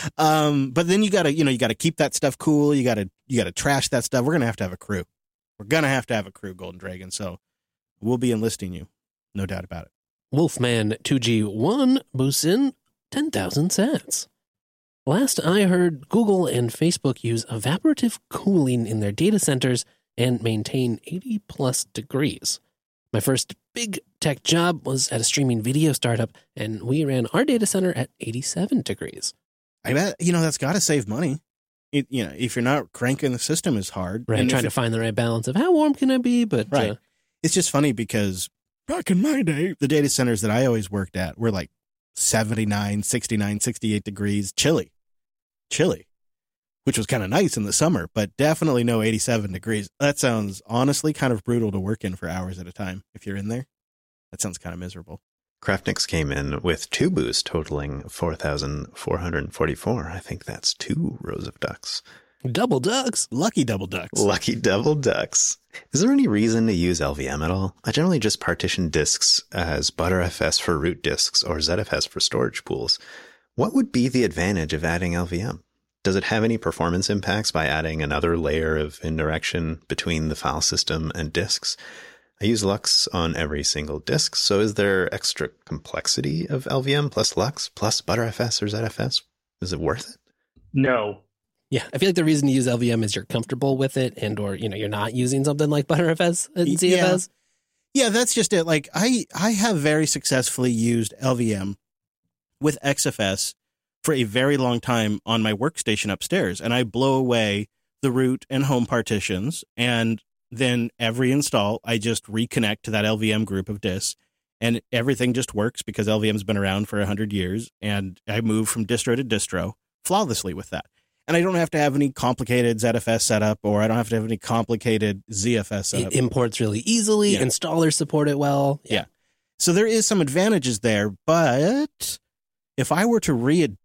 Speaker 3: Um, but then you gotta, you know, you gotta keep that stuff cool. You gotta, you gotta trash that stuff. We're gonna have to have a crew. We're gonna have to have a crew, Golden Dragon. So we'll be enlisting you. No doubt about it.
Speaker 2: Wolfman two G one boosts in ten thousand sats. Last I heard, Google and Facebook use evaporative cooling in their data centers and maintain eighty plus degrees. My first big tech job was at a streaming video startup, and we ran our data center at eighty-seven degrees.
Speaker 3: I bet, you know, that's gotta save money. It, you know, if you're not cranking the system is hard.
Speaker 2: Right,
Speaker 3: And
Speaker 2: trying
Speaker 3: if
Speaker 2: to
Speaker 3: it-
Speaker 2: find the right balance of how warm can I be, but
Speaker 3: Right.
Speaker 2: uh,
Speaker 3: It's just funny because back in my day, the data centers that I always worked at were like seventy-nine, sixty-nine, sixty-eight degrees, chilly, chilly, which was kind of nice in the summer, but definitely no eighty-seven degrees. That sounds honestly kind of brutal to work in for hours at a time. If you're in there, that sounds kind of miserable.
Speaker 4: Craftnix came in with two boosts totaling four thousand four hundred forty-four. I think that's two rows of ducks.
Speaker 2: double ducks.
Speaker 3: Lucky double ducks.
Speaker 4: Lucky double ducks. Is there any reason to use L V M at all? I generally just partition disks as ButterFS for root disks or Z F S for storage pools. What would be the advantage of adding L V M? Does it have any performance impacts by adding another layer of indirection between the file system and disks? I use Lux on every single disk, so is there extra complexity of L V M plus Lux plus ButterFS or Z F S? Is it worth it?
Speaker 1: No.
Speaker 2: Yeah, I feel like the reason to use L V M is you're comfortable with it, and or you know you're not using something like ButterFS and Z F S.
Speaker 3: Yeah, that's just it. Like I, I have very successfully used L V M with X F S for a very long time on my workstation upstairs, and I blow away the root and home partitions, and then every install I just reconnect to that L V M group of disks, and everything just works because L V M's been around for a hundred years, and I move from distro to distro flawlessly with that. And I don't have to have any complicated Z F S setup, or I don't have to have any complicated Z F S setup.
Speaker 2: It imports really easily.
Speaker 3: Yeah.
Speaker 2: Installers support it well.
Speaker 3: Yeah. So there is some advantages there, but if I were to re-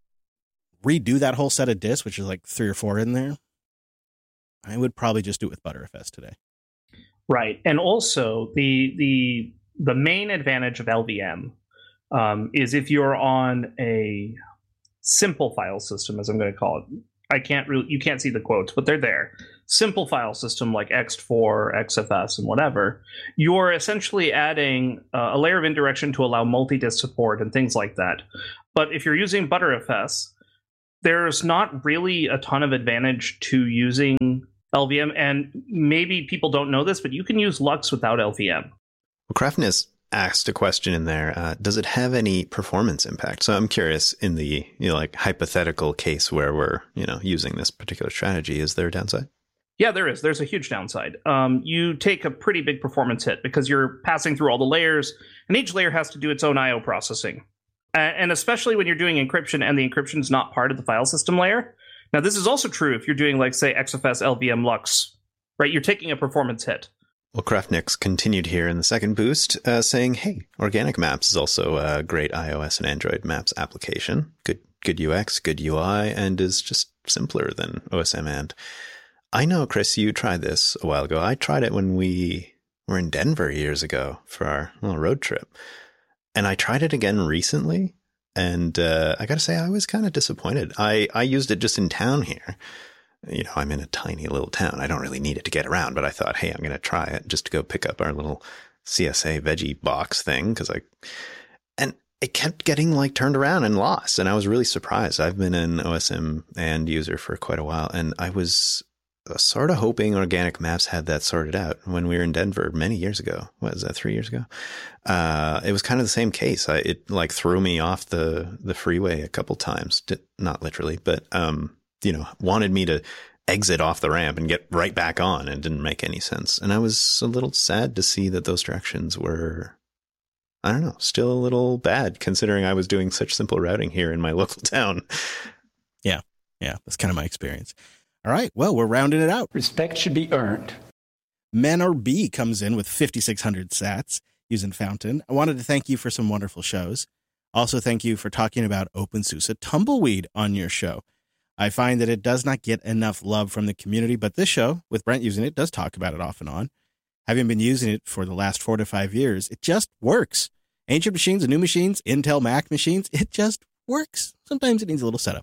Speaker 3: redo that whole set of disks, which is like three or four in there, I would probably just do it with ButterFS today.
Speaker 1: Right. And also the the the main advantage of L V M um, is if you're on a simple file system, as I'm going to call it. I can't really, you can't see the quotes, but they're there. Simple file system like X T four, X F S, and whatever. You're essentially adding uh, a layer of indirection to allow multi-disk support and things like that. But if you're using Btrfs, there's not really a ton of advantage to using L V M, and maybe people don't know this, but you can use Lux without L V M.
Speaker 4: Well, Craftiness asked a question in there. Uh, does it have any performance impact? So I'm curious, in the you know like hypothetical case where we're you know using this particular strategy, is there a downside?
Speaker 1: Yeah, there is. There's a huge downside. Um, you take a pretty big performance hit because you're passing through all the layers, and each layer has to do its own I O processing. Uh, and especially when you're doing encryption and the encryption is not part of the file system layer. Now, this is also true if you're doing, like, say, X F S, L V M, Lux, right? You're taking a performance hit.
Speaker 4: Well, Craftnix continued here in the second boost, uh, saying, hey, Organic Maps is also a great iOS and Android Maps application. Good good U X, good U I, and is just simpler than O S M. And I know, Chris, you tried this a while ago. I tried it when we were in Denver years ago for our little road trip. And I tried it again recently, and uh, I got to say, I was kind of disappointed. I, I used it just in town here. You know, I'm in a tiny little town. I don't really need it to get around, but I thought, hey, I'm going to try it just to go pick up our little C S A veggie box thing. Cause I, and it kept getting like turned around and lost. And I was really surprised. I've been an O S M and user for quite a while. And I was sort of hoping Organic Maps had that sorted out when we were in Denver many years ago. What was that, three years ago? Uh, it was kind of the same case. I, it like threw me off the, the freeway a couple times, not literally, but, um, you know, wanted me to exit off the ramp and get right back on, and didn't make any sense. And I was a little sad to see that those directions were, I don't know, still a little bad considering I was doing such simple routing here in my local town.
Speaker 3: Yeah. Yeah. That's kind of my experience. All right. Well, we're rounding it out.
Speaker 5: Respect should be earned.
Speaker 3: Manor B comes in with fifty-six hundred sats using Fountain. I wanted to thank you for some wonderful shows. Also, thank you for talking about OpenSUSE Tumbleweed on your show. I find that it does not get enough love from the community, but this show, with Brent using it, does talk about it off and on. Having been using it for the last four to five years, it just works. Ancient machines and new machines, Intel Mac machines, it just works. Sometimes it needs a little setup.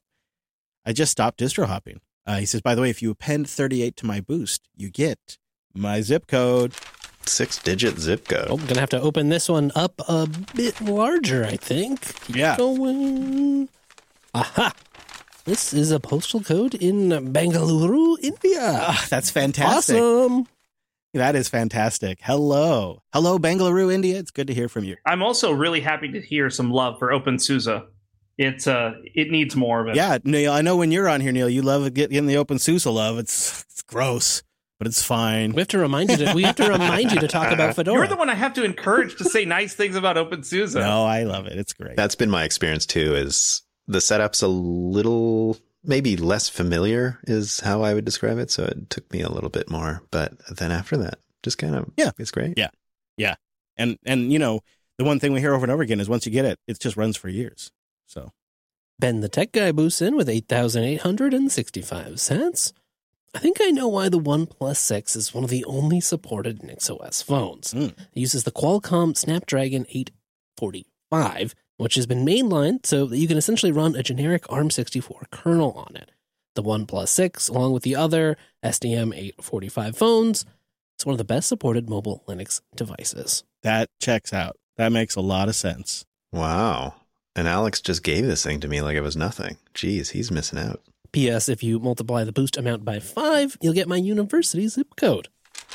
Speaker 3: I just stopped distro hopping. Uh, he says, by the way, if you append thirty-eight to my boost, you get my zip code.
Speaker 4: Six-digit zip code.
Speaker 2: Oh, I'm going to have to open this one up a bit larger, I think. Keep
Speaker 3: Yeah.
Speaker 2: going. Aha. This is a postal code in Bengaluru, India.
Speaker 3: Ah, that's fantastic.
Speaker 2: Awesome.
Speaker 3: That is fantastic. Hello. Hello, Bengaluru, India. It's good to hear from you.
Speaker 1: I'm also really happy to hear some love for OpenSUSE. It's uh, it needs more of it.
Speaker 3: Yeah, Neil, I know when you're on here, Neil, you love getting the OpenSUSE love. It's it's gross, but it's fine.
Speaker 2: We have to remind you to, we have to remind you to talk about Fedora.
Speaker 1: You're the one I have to encourage to say nice things about OpenSUSE.
Speaker 3: No, I love it. It's great.
Speaker 4: That's been my experience too, is the setup's a little, maybe less familiar is how I would describe it. So it took me a little bit more, but then after that, just kind of,
Speaker 3: yeah,
Speaker 4: it's great.
Speaker 3: Yeah. Yeah. And, and, you know, the one thing we hear over and over again is once you get it, it just runs for years. So
Speaker 2: Ben the Tech Guy boosts in with eight thousand eight hundred sixty-five cents. I think I know why the OnePlus six is one of the only supported NixOS phones.
Speaker 3: Mm.
Speaker 2: It uses the Qualcomm Snapdragon eight forty-five, which has been mainlined so that you can essentially run a generic ARM sixty-four kernel on it. The OnePlus six, along with the other S D M eight forty-five phones, it's one of the best supported mobile Linux devices.
Speaker 3: That checks out. That makes a lot of sense.
Speaker 4: Wow. And Alex just gave this thing to me like it was nothing. Jeez, he's missing out.
Speaker 2: P S. If you multiply the boost amount by five, you'll get my university zip code.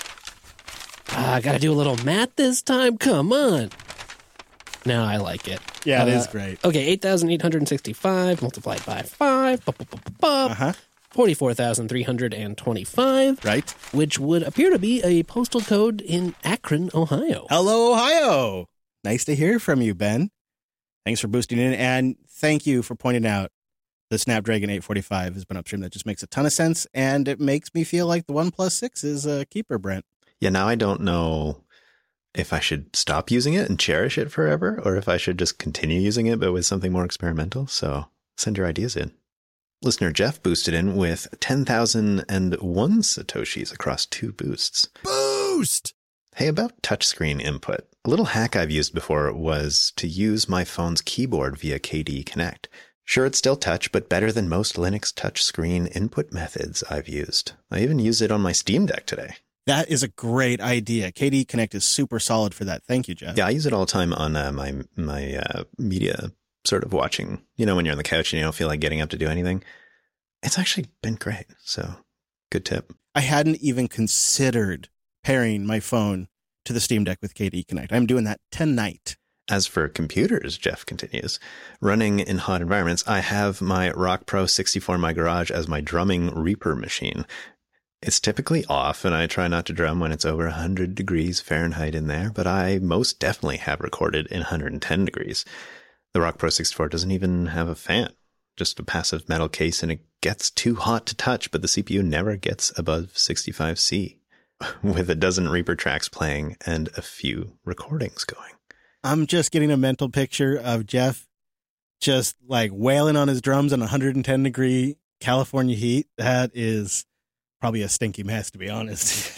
Speaker 2: Ah, I gotta do a little math this time. Come on. Now I like it.
Speaker 3: Yeah, it
Speaker 2: Uh,
Speaker 3: is great.
Speaker 2: Okay, eight thousand eight hundred sixty-five multiplied by five, bup, bup, bup, bup, bup,
Speaker 3: Uh-huh.
Speaker 2: forty-four thousand three hundred twenty-five,
Speaker 3: Right.
Speaker 2: which would appear to be a postal code in Akron, Ohio.
Speaker 3: Hello, Ohio. Nice to hear from you, Ben. Thanks for boosting in, and thank you for pointing out the Snapdragon eight forty-five has been upstream. That just makes a ton of sense, and it makes me feel like the OnePlus six is a keeper, Brent.
Speaker 4: Yeah, now I don't know if I should stop using it and cherish it forever, or if I should just continue using it, but with something more experimental. So send your ideas in. Listener Jeff boosted in with ten thousand one Satoshis across two boosts.
Speaker 3: Boost!
Speaker 4: Hey, about touchscreen input. A little hack I've used before was to use my phone's keyboard via K D Connect. Sure, it's still touch, but better than most Linux touchscreen input methods I've used. I even used it on my Steam Deck today.
Speaker 3: That is a great idea. K D E Connect is super solid for that. Thank you, Jeff.
Speaker 4: Yeah, I use it all the time on uh, my my uh, media sort of watching. You know, when you're on the couch and you don't feel like getting up to do anything. It's actually been great. So, good tip.
Speaker 3: I hadn't even considered pairing my phone to the Steam Deck with K D E Connect. I'm doing that tonight.
Speaker 4: As for computers, Jeff continues, running in hot environments, I have my Rock Pro sixty-four in my garage as my drumming Reaper machine. It's typically off, and I try not to drum when it's over one hundred degrees Fahrenheit in there, but I most definitely have recorded in one hundred ten degrees. The Rock Pro sixty-four doesn't even have a fan, just a passive metal case, and it gets too hot to touch, but the C P U never gets above sixty-five C, with a dozen Reaper tracks playing and a few recordings going.
Speaker 3: I'm just getting a mental picture of Jeff just like wailing on his drums in one hundred ten degree California heat. That is probably a stinky mess, to be honest.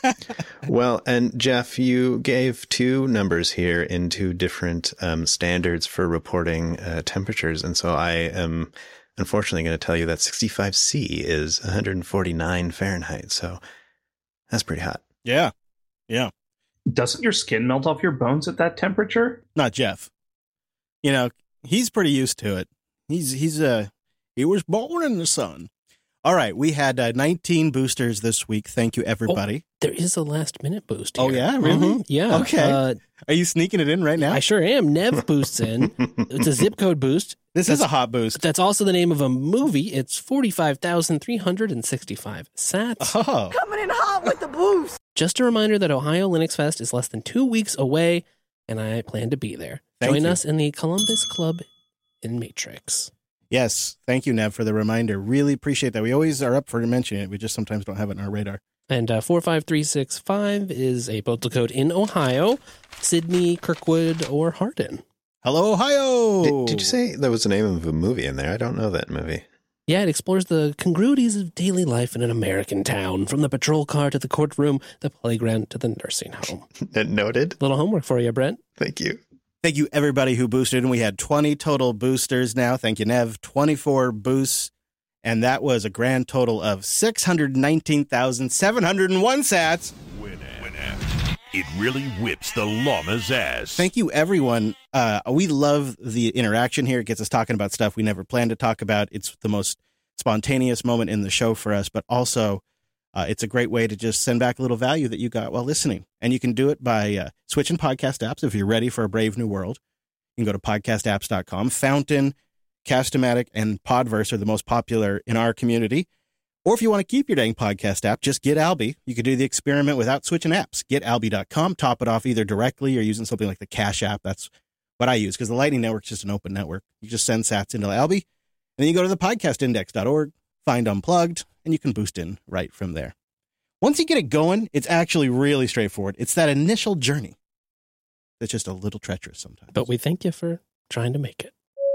Speaker 4: Well, and Jeff, you gave two numbers here in two different um, standards for reporting uh, temperatures. And so I am unfortunately going to tell you that sixty-five C is one hundred forty-nine Fahrenheit. So that's pretty hot.
Speaker 3: Yeah. Yeah.
Speaker 1: Doesn't your skin melt off your bones at that temperature?
Speaker 3: Not Jeff. You know, he's pretty used to it. He's, he's, uh, he was born in the sun. All right, we had uh, nineteen boosters this week. Thank you, everybody.
Speaker 2: Oh, there is a last minute boost here.
Speaker 3: Oh, yeah? Really?
Speaker 2: Mm-hmm. Yeah.
Speaker 3: Okay.
Speaker 2: Uh,
Speaker 3: Are you sneaking it in right now?
Speaker 2: I sure am. Nev boosts in. It's a zip code boost.
Speaker 3: This
Speaker 2: That's,
Speaker 3: is a hot boost.
Speaker 2: That's also the name of a movie. It's forty-five thousand three hundred sixty-five sats.
Speaker 3: Oh.
Speaker 6: Coming in hot with the boost.
Speaker 2: Just a reminder that Ohio Linux Fest is less than two weeks away, and I plan to be there.
Speaker 3: Thank
Speaker 2: Join
Speaker 3: you.
Speaker 2: us in the Columbus Club in Matrix.
Speaker 3: Yes. Thank you, Nev, for the reminder. Really appreciate that. We always are up for mentioning it. We just sometimes don't have it on our radar.
Speaker 2: And uh, four five three six five is a postal code in Ohio, Sydney, Kirkwood, or Hardin.
Speaker 3: Hello, Ohio!
Speaker 4: Did, did you say there was the name of a movie in there? I don't know that movie.
Speaker 2: Yeah, it explores the congruities of daily life in an American town, from the patrol car to the courtroom, the playground to the nursing home.
Speaker 4: Noted.
Speaker 2: Little homework for you, Brent.
Speaker 4: Thank you.
Speaker 3: Thank you, everybody who boosted. And we had twenty total boosters now. Thank you, Nev. twenty-four boosts. And that was a grand total of six hundred nineteen thousand seven hundred one sats.
Speaker 7: Winamp. Winamp. It really whips the llama's ass.
Speaker 3: Thank you, everyone. Uh, we love the interaction here. It gets us talking about stuff we never planned to talk about. It's the most spontaneous moment in the show for us, but also uh, it's a great way to just send back a little value that you got while listening. And you can do it by uh, switching podcast apps if you're ready for a brave new world. You can go to podcast apps dot com. Fountain, Cast-O-Matic, and Podverse are the most popular in our community. Or if you want to keep your dang podcast app, just get Alby. You could do the experiment without switching apps. Get Alby dot com, top it off either directly or using something like the Cash App. That's what I use because the Lightning Network is just an open network. You just send sats into Alby, and then you go to the podcast index dot org, find Unplugged, and you can boost in right from there. Once you get it going, it's actually really straightforward. It's that initial journey that's just a little treacherous sometimes.
Speaker 2: But we thank you for trying to make it.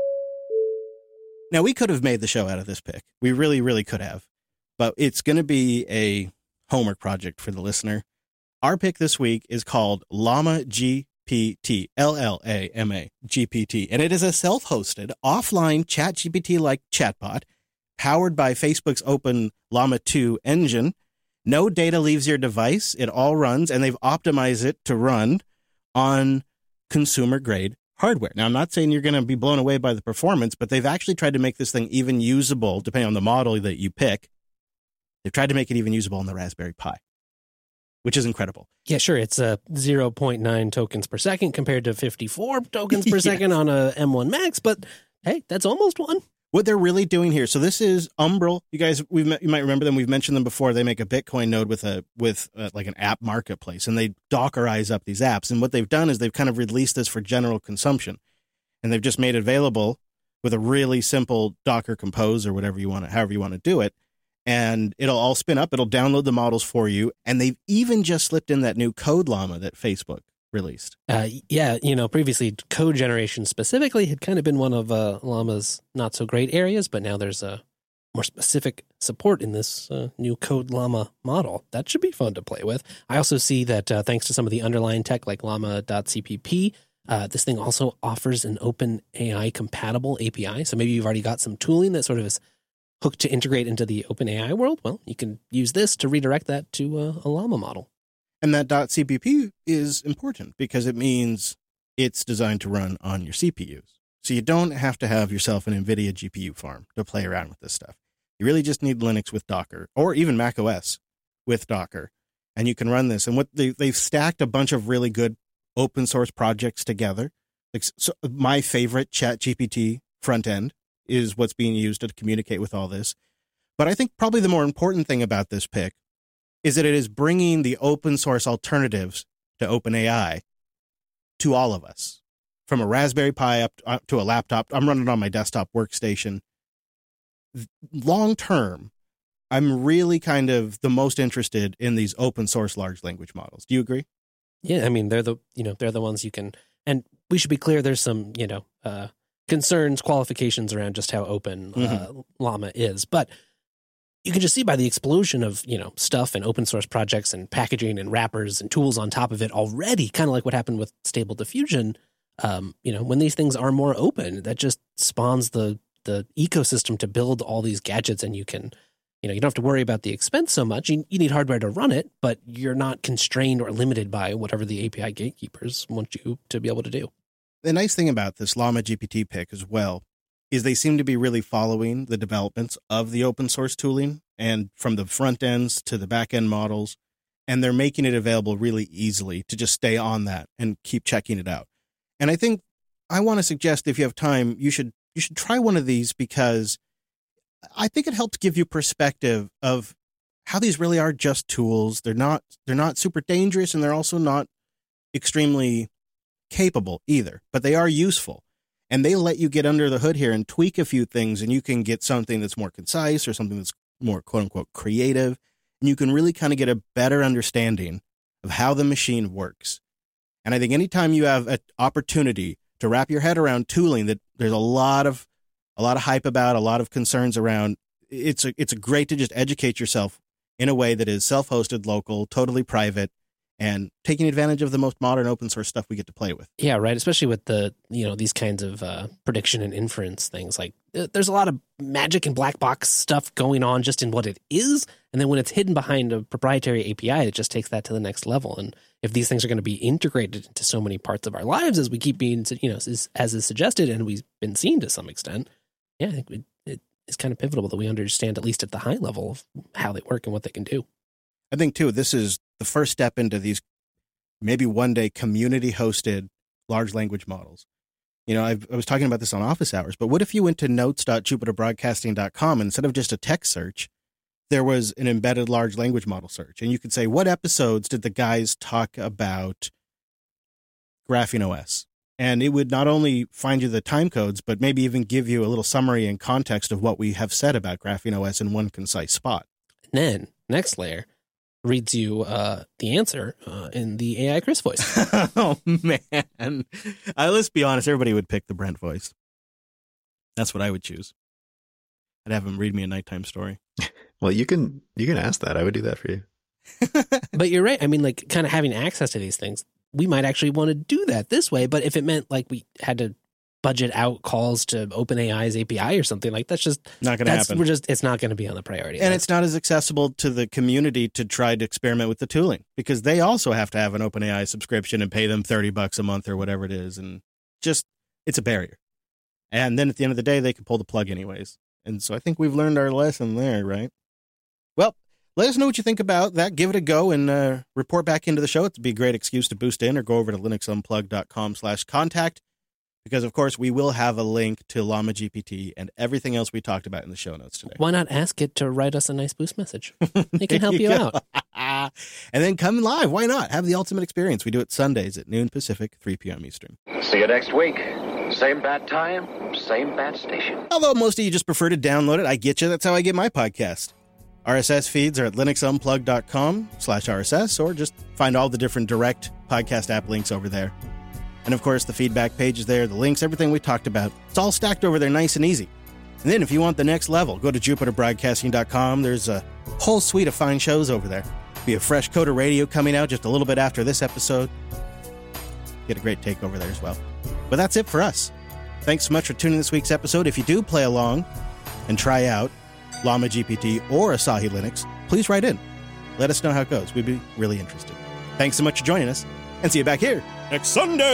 Speaker 3: Now, we could have made the show out of this pick. We really, really could have. But it's going to be a homework project for the listener. Our pick this week is called Llama G P T, L L A M A, G P T. And it is a self-hosted, offline ChatGPT-like chatbot powered by Facebook's open Llama two engine. No data leaves your device. It all runs, and they've optimized it to run on consumer-grade hardware. Now, I'm not saying you're going to be blown away by the performance, but they've actually tried to make this thing even usable, depending on the model that you pick. They've tried to make it even usable on the Raspberry Pi, which is incredible.
Speaker 2: Yeah, sure. It's uh, zero point nine tokens per second compared to fifty-four tokens per
Speaker 3: Yes.
Speaker 2: second on a M one Max, but hey, that's almost one.
Speaker 3: What they're really doing here, so this is Umbrel. You guys, we've you might remember them. We've mentioned them before. They make a Bitcoin node with a with uh, like an app marketplace, and they Dockerize up these apps. And what they've done is they've kind of released this for general consumption, and they've just made it available with a really simple Docker Compose or whatever you want to, however you want to do it. And it'll all spin up. It'll download the models for you. And they've even just slipped in that new Code Llama that Facebook released.
Speaker 2: Uh, yeah, you know, previously code generation specifically had kind of been one of uh, Llama's not so great areas, but now there's a more specific support in this uh, new Code Llama model. That should be fun to play with. I also see that uh, thanks to some of the underlying tech like llama dot c p p, Uh, this thing also offers an OpenAI compatible A P I. So maybe you've already got some tooling that sort of is hooked to integrate into the OpenAI world. Well, you can use this to redirect that to a, a Llama model.
Speaker 3: And that .cpp is important because it means it's designed to run on your C P Us. So you don't have to have yourself an NVIDIA G P U farm to play around with this stuff. You really just need Linux with Docker, or even macOS with Docker, and you can run this. And what they, they've stacked a bunch of really good open source projects together. Like, so my favorite ChatGPT front end is what's being used to communicate with all this. But I think probably the more important thing about this pick is that it is bringing the open source alternatives to OpenAI to all of us. From a Raspberry Pi up, up to a laptop, I'm running on my desktop workstation. Long term, I'm really kind of the most interested in these open source large language models. Do you agree?
Speaker 2: Yeah, I mean, they're the, you know, they're the ones you can, and we should be clear, there's some, you know, uh, concerns, qualifications around just how open uh, mm-hmm. Llama is. But you can just see by the explosion of, you know, stuff and open source projects and packaging and wrappers and tools on top of it already, kind of like what happened with Stable Diffusion. Um, you know, when these things are more open, that just spawns the the ecosystem to build all these gadgets, and you can, you know, you don't have to worry about the expense so much. You, you need hardware to run it, but you're not constrained or limited by whatever the A P I gatekeepers want you to be able to do.
Speaker 3: The nice thing about this Llama G P T pick as well is they seem to be really following the developments of the open source tooling, and from the front ends to the back end models, and they're making it available really easily to just stay on that and keep checking it out. And I think I want to suggest, if you have time, you should you should try one of these, because I think it helps give you perspective of how these really are just tools. They're not they're not super dangerous, and they're also not extremely capable either, but they are useful. And they let you get under the hood here and tweak a few things, and you can get something that's more concise or something that's more quote unquote creative. And you can really kind of get a better understanding of how the machine works. And I think anytime you have an opportunity to wrap your head around tooling that there's a lot of a lot of hype about, a lot of concerns around, it's a, it's a great to just educate yourself in a way that is self-hosted, local, totally private, and taking advantage of the most modern open source stuff we get to play with.
Speaker 2: Yeah, right. Especially with the, you know, these kinds of uh, prediction and inference things. Like, there's a lot of magic and black box stuff going on just in what it is. And then when it's hidden behind a proprietary A P I, it just takes that to the next level. And if these things are going to be integrated into so many parts of our lives, as we keep being, you know, as, as is suggested, and we've been seeing to some extent, yeah, I think it, it is kind of pivotal that we understand, at least at the high level, of how they work and what they can do.
Speaker 3: I think, too, this is the first step into these maybe one day community-hosted large language models. You know, I've, I was talking about this on office hours, but what if you went to notes dot jupiter broadcasting dot com, and instead of just a text search, there was an embedded large language model search? And you could say, what episodes did the guys talk about Graphene O S? And it would not only find you the time codes, but maybe even give you a little summary and context of what we have said about Graphene O S in one concise spot.
Speaker 2: And then, next layer, reads you uh, the answer uh, in the A I Chris voice.
Speaker 3: Oh, man. Uh, let's be honest. Everybody would pick the Brent voice. That's what I would choose. I'd have him read me a nighttime story.
Speaker 4: Well, you can you can ask that. I would do that for you.
Speaker 2: But you're right. I mean, like, kind of having access to these things, we might actually want to do that this way. But if it meant like we had to budget out calls to OpenAI's A P I or something, like, that's just
Speaker 3: not going to happen.
Speaker 2: We're just it's not going to be on the priority
Speaker 3: and
Speaker 2: list.
Speaker 3: It's not as accessible to the community to try to experiment with the tooling, because they also have to have an OpenAI subscription and pay them thirty bucks a month or whatever it is, and just it's a barrier. And then at the end of the day, they can pull the plug anyways. And so I think we've learned our lesson there, right? Well, let us know what you think about that. Give it a go and uh, report back into the show. It'd be a great excuse to boost in, or go over to linux unplugged dot com slash contact. Because, of course, we will have a link to Llama G P T and everything else we talked about in the show notes today.
Speaker 2: Why not ask it to write us a nice boost message? They can help you, you out.
Speaker 3: And then come live. Why not? Have the ultimate experience. We do it Sundays at noon Pacific, three p.m. Eastern.
Speaker 8: See you next week. Same bat time, same bat station.
Speaker 3: Although most of you just prefer to download it, I get you. That's how I get my podcast. R S S feeds are at linux unplugged dot com slash R S S, or just find all the different direct podcast app links over there. And, of course, the feedback page is there, the links, everything we talked about. It's all stacked over there nice and easy. And then if you want the next level, go to jupiter broadcasting dot com. There's a whole suite of fine shows over there. Be a fresh coat of radio coming out just a little bit after this episode. get a great take over there as well. But that's it for us. Thanks so much for tuning in this week's episode. If you do play along and try out Llama G P T or Asahi Linux, please write in. Let us know how it goes. We'd be really interested. Thanks so much for joining us, and see you back here next Sunday.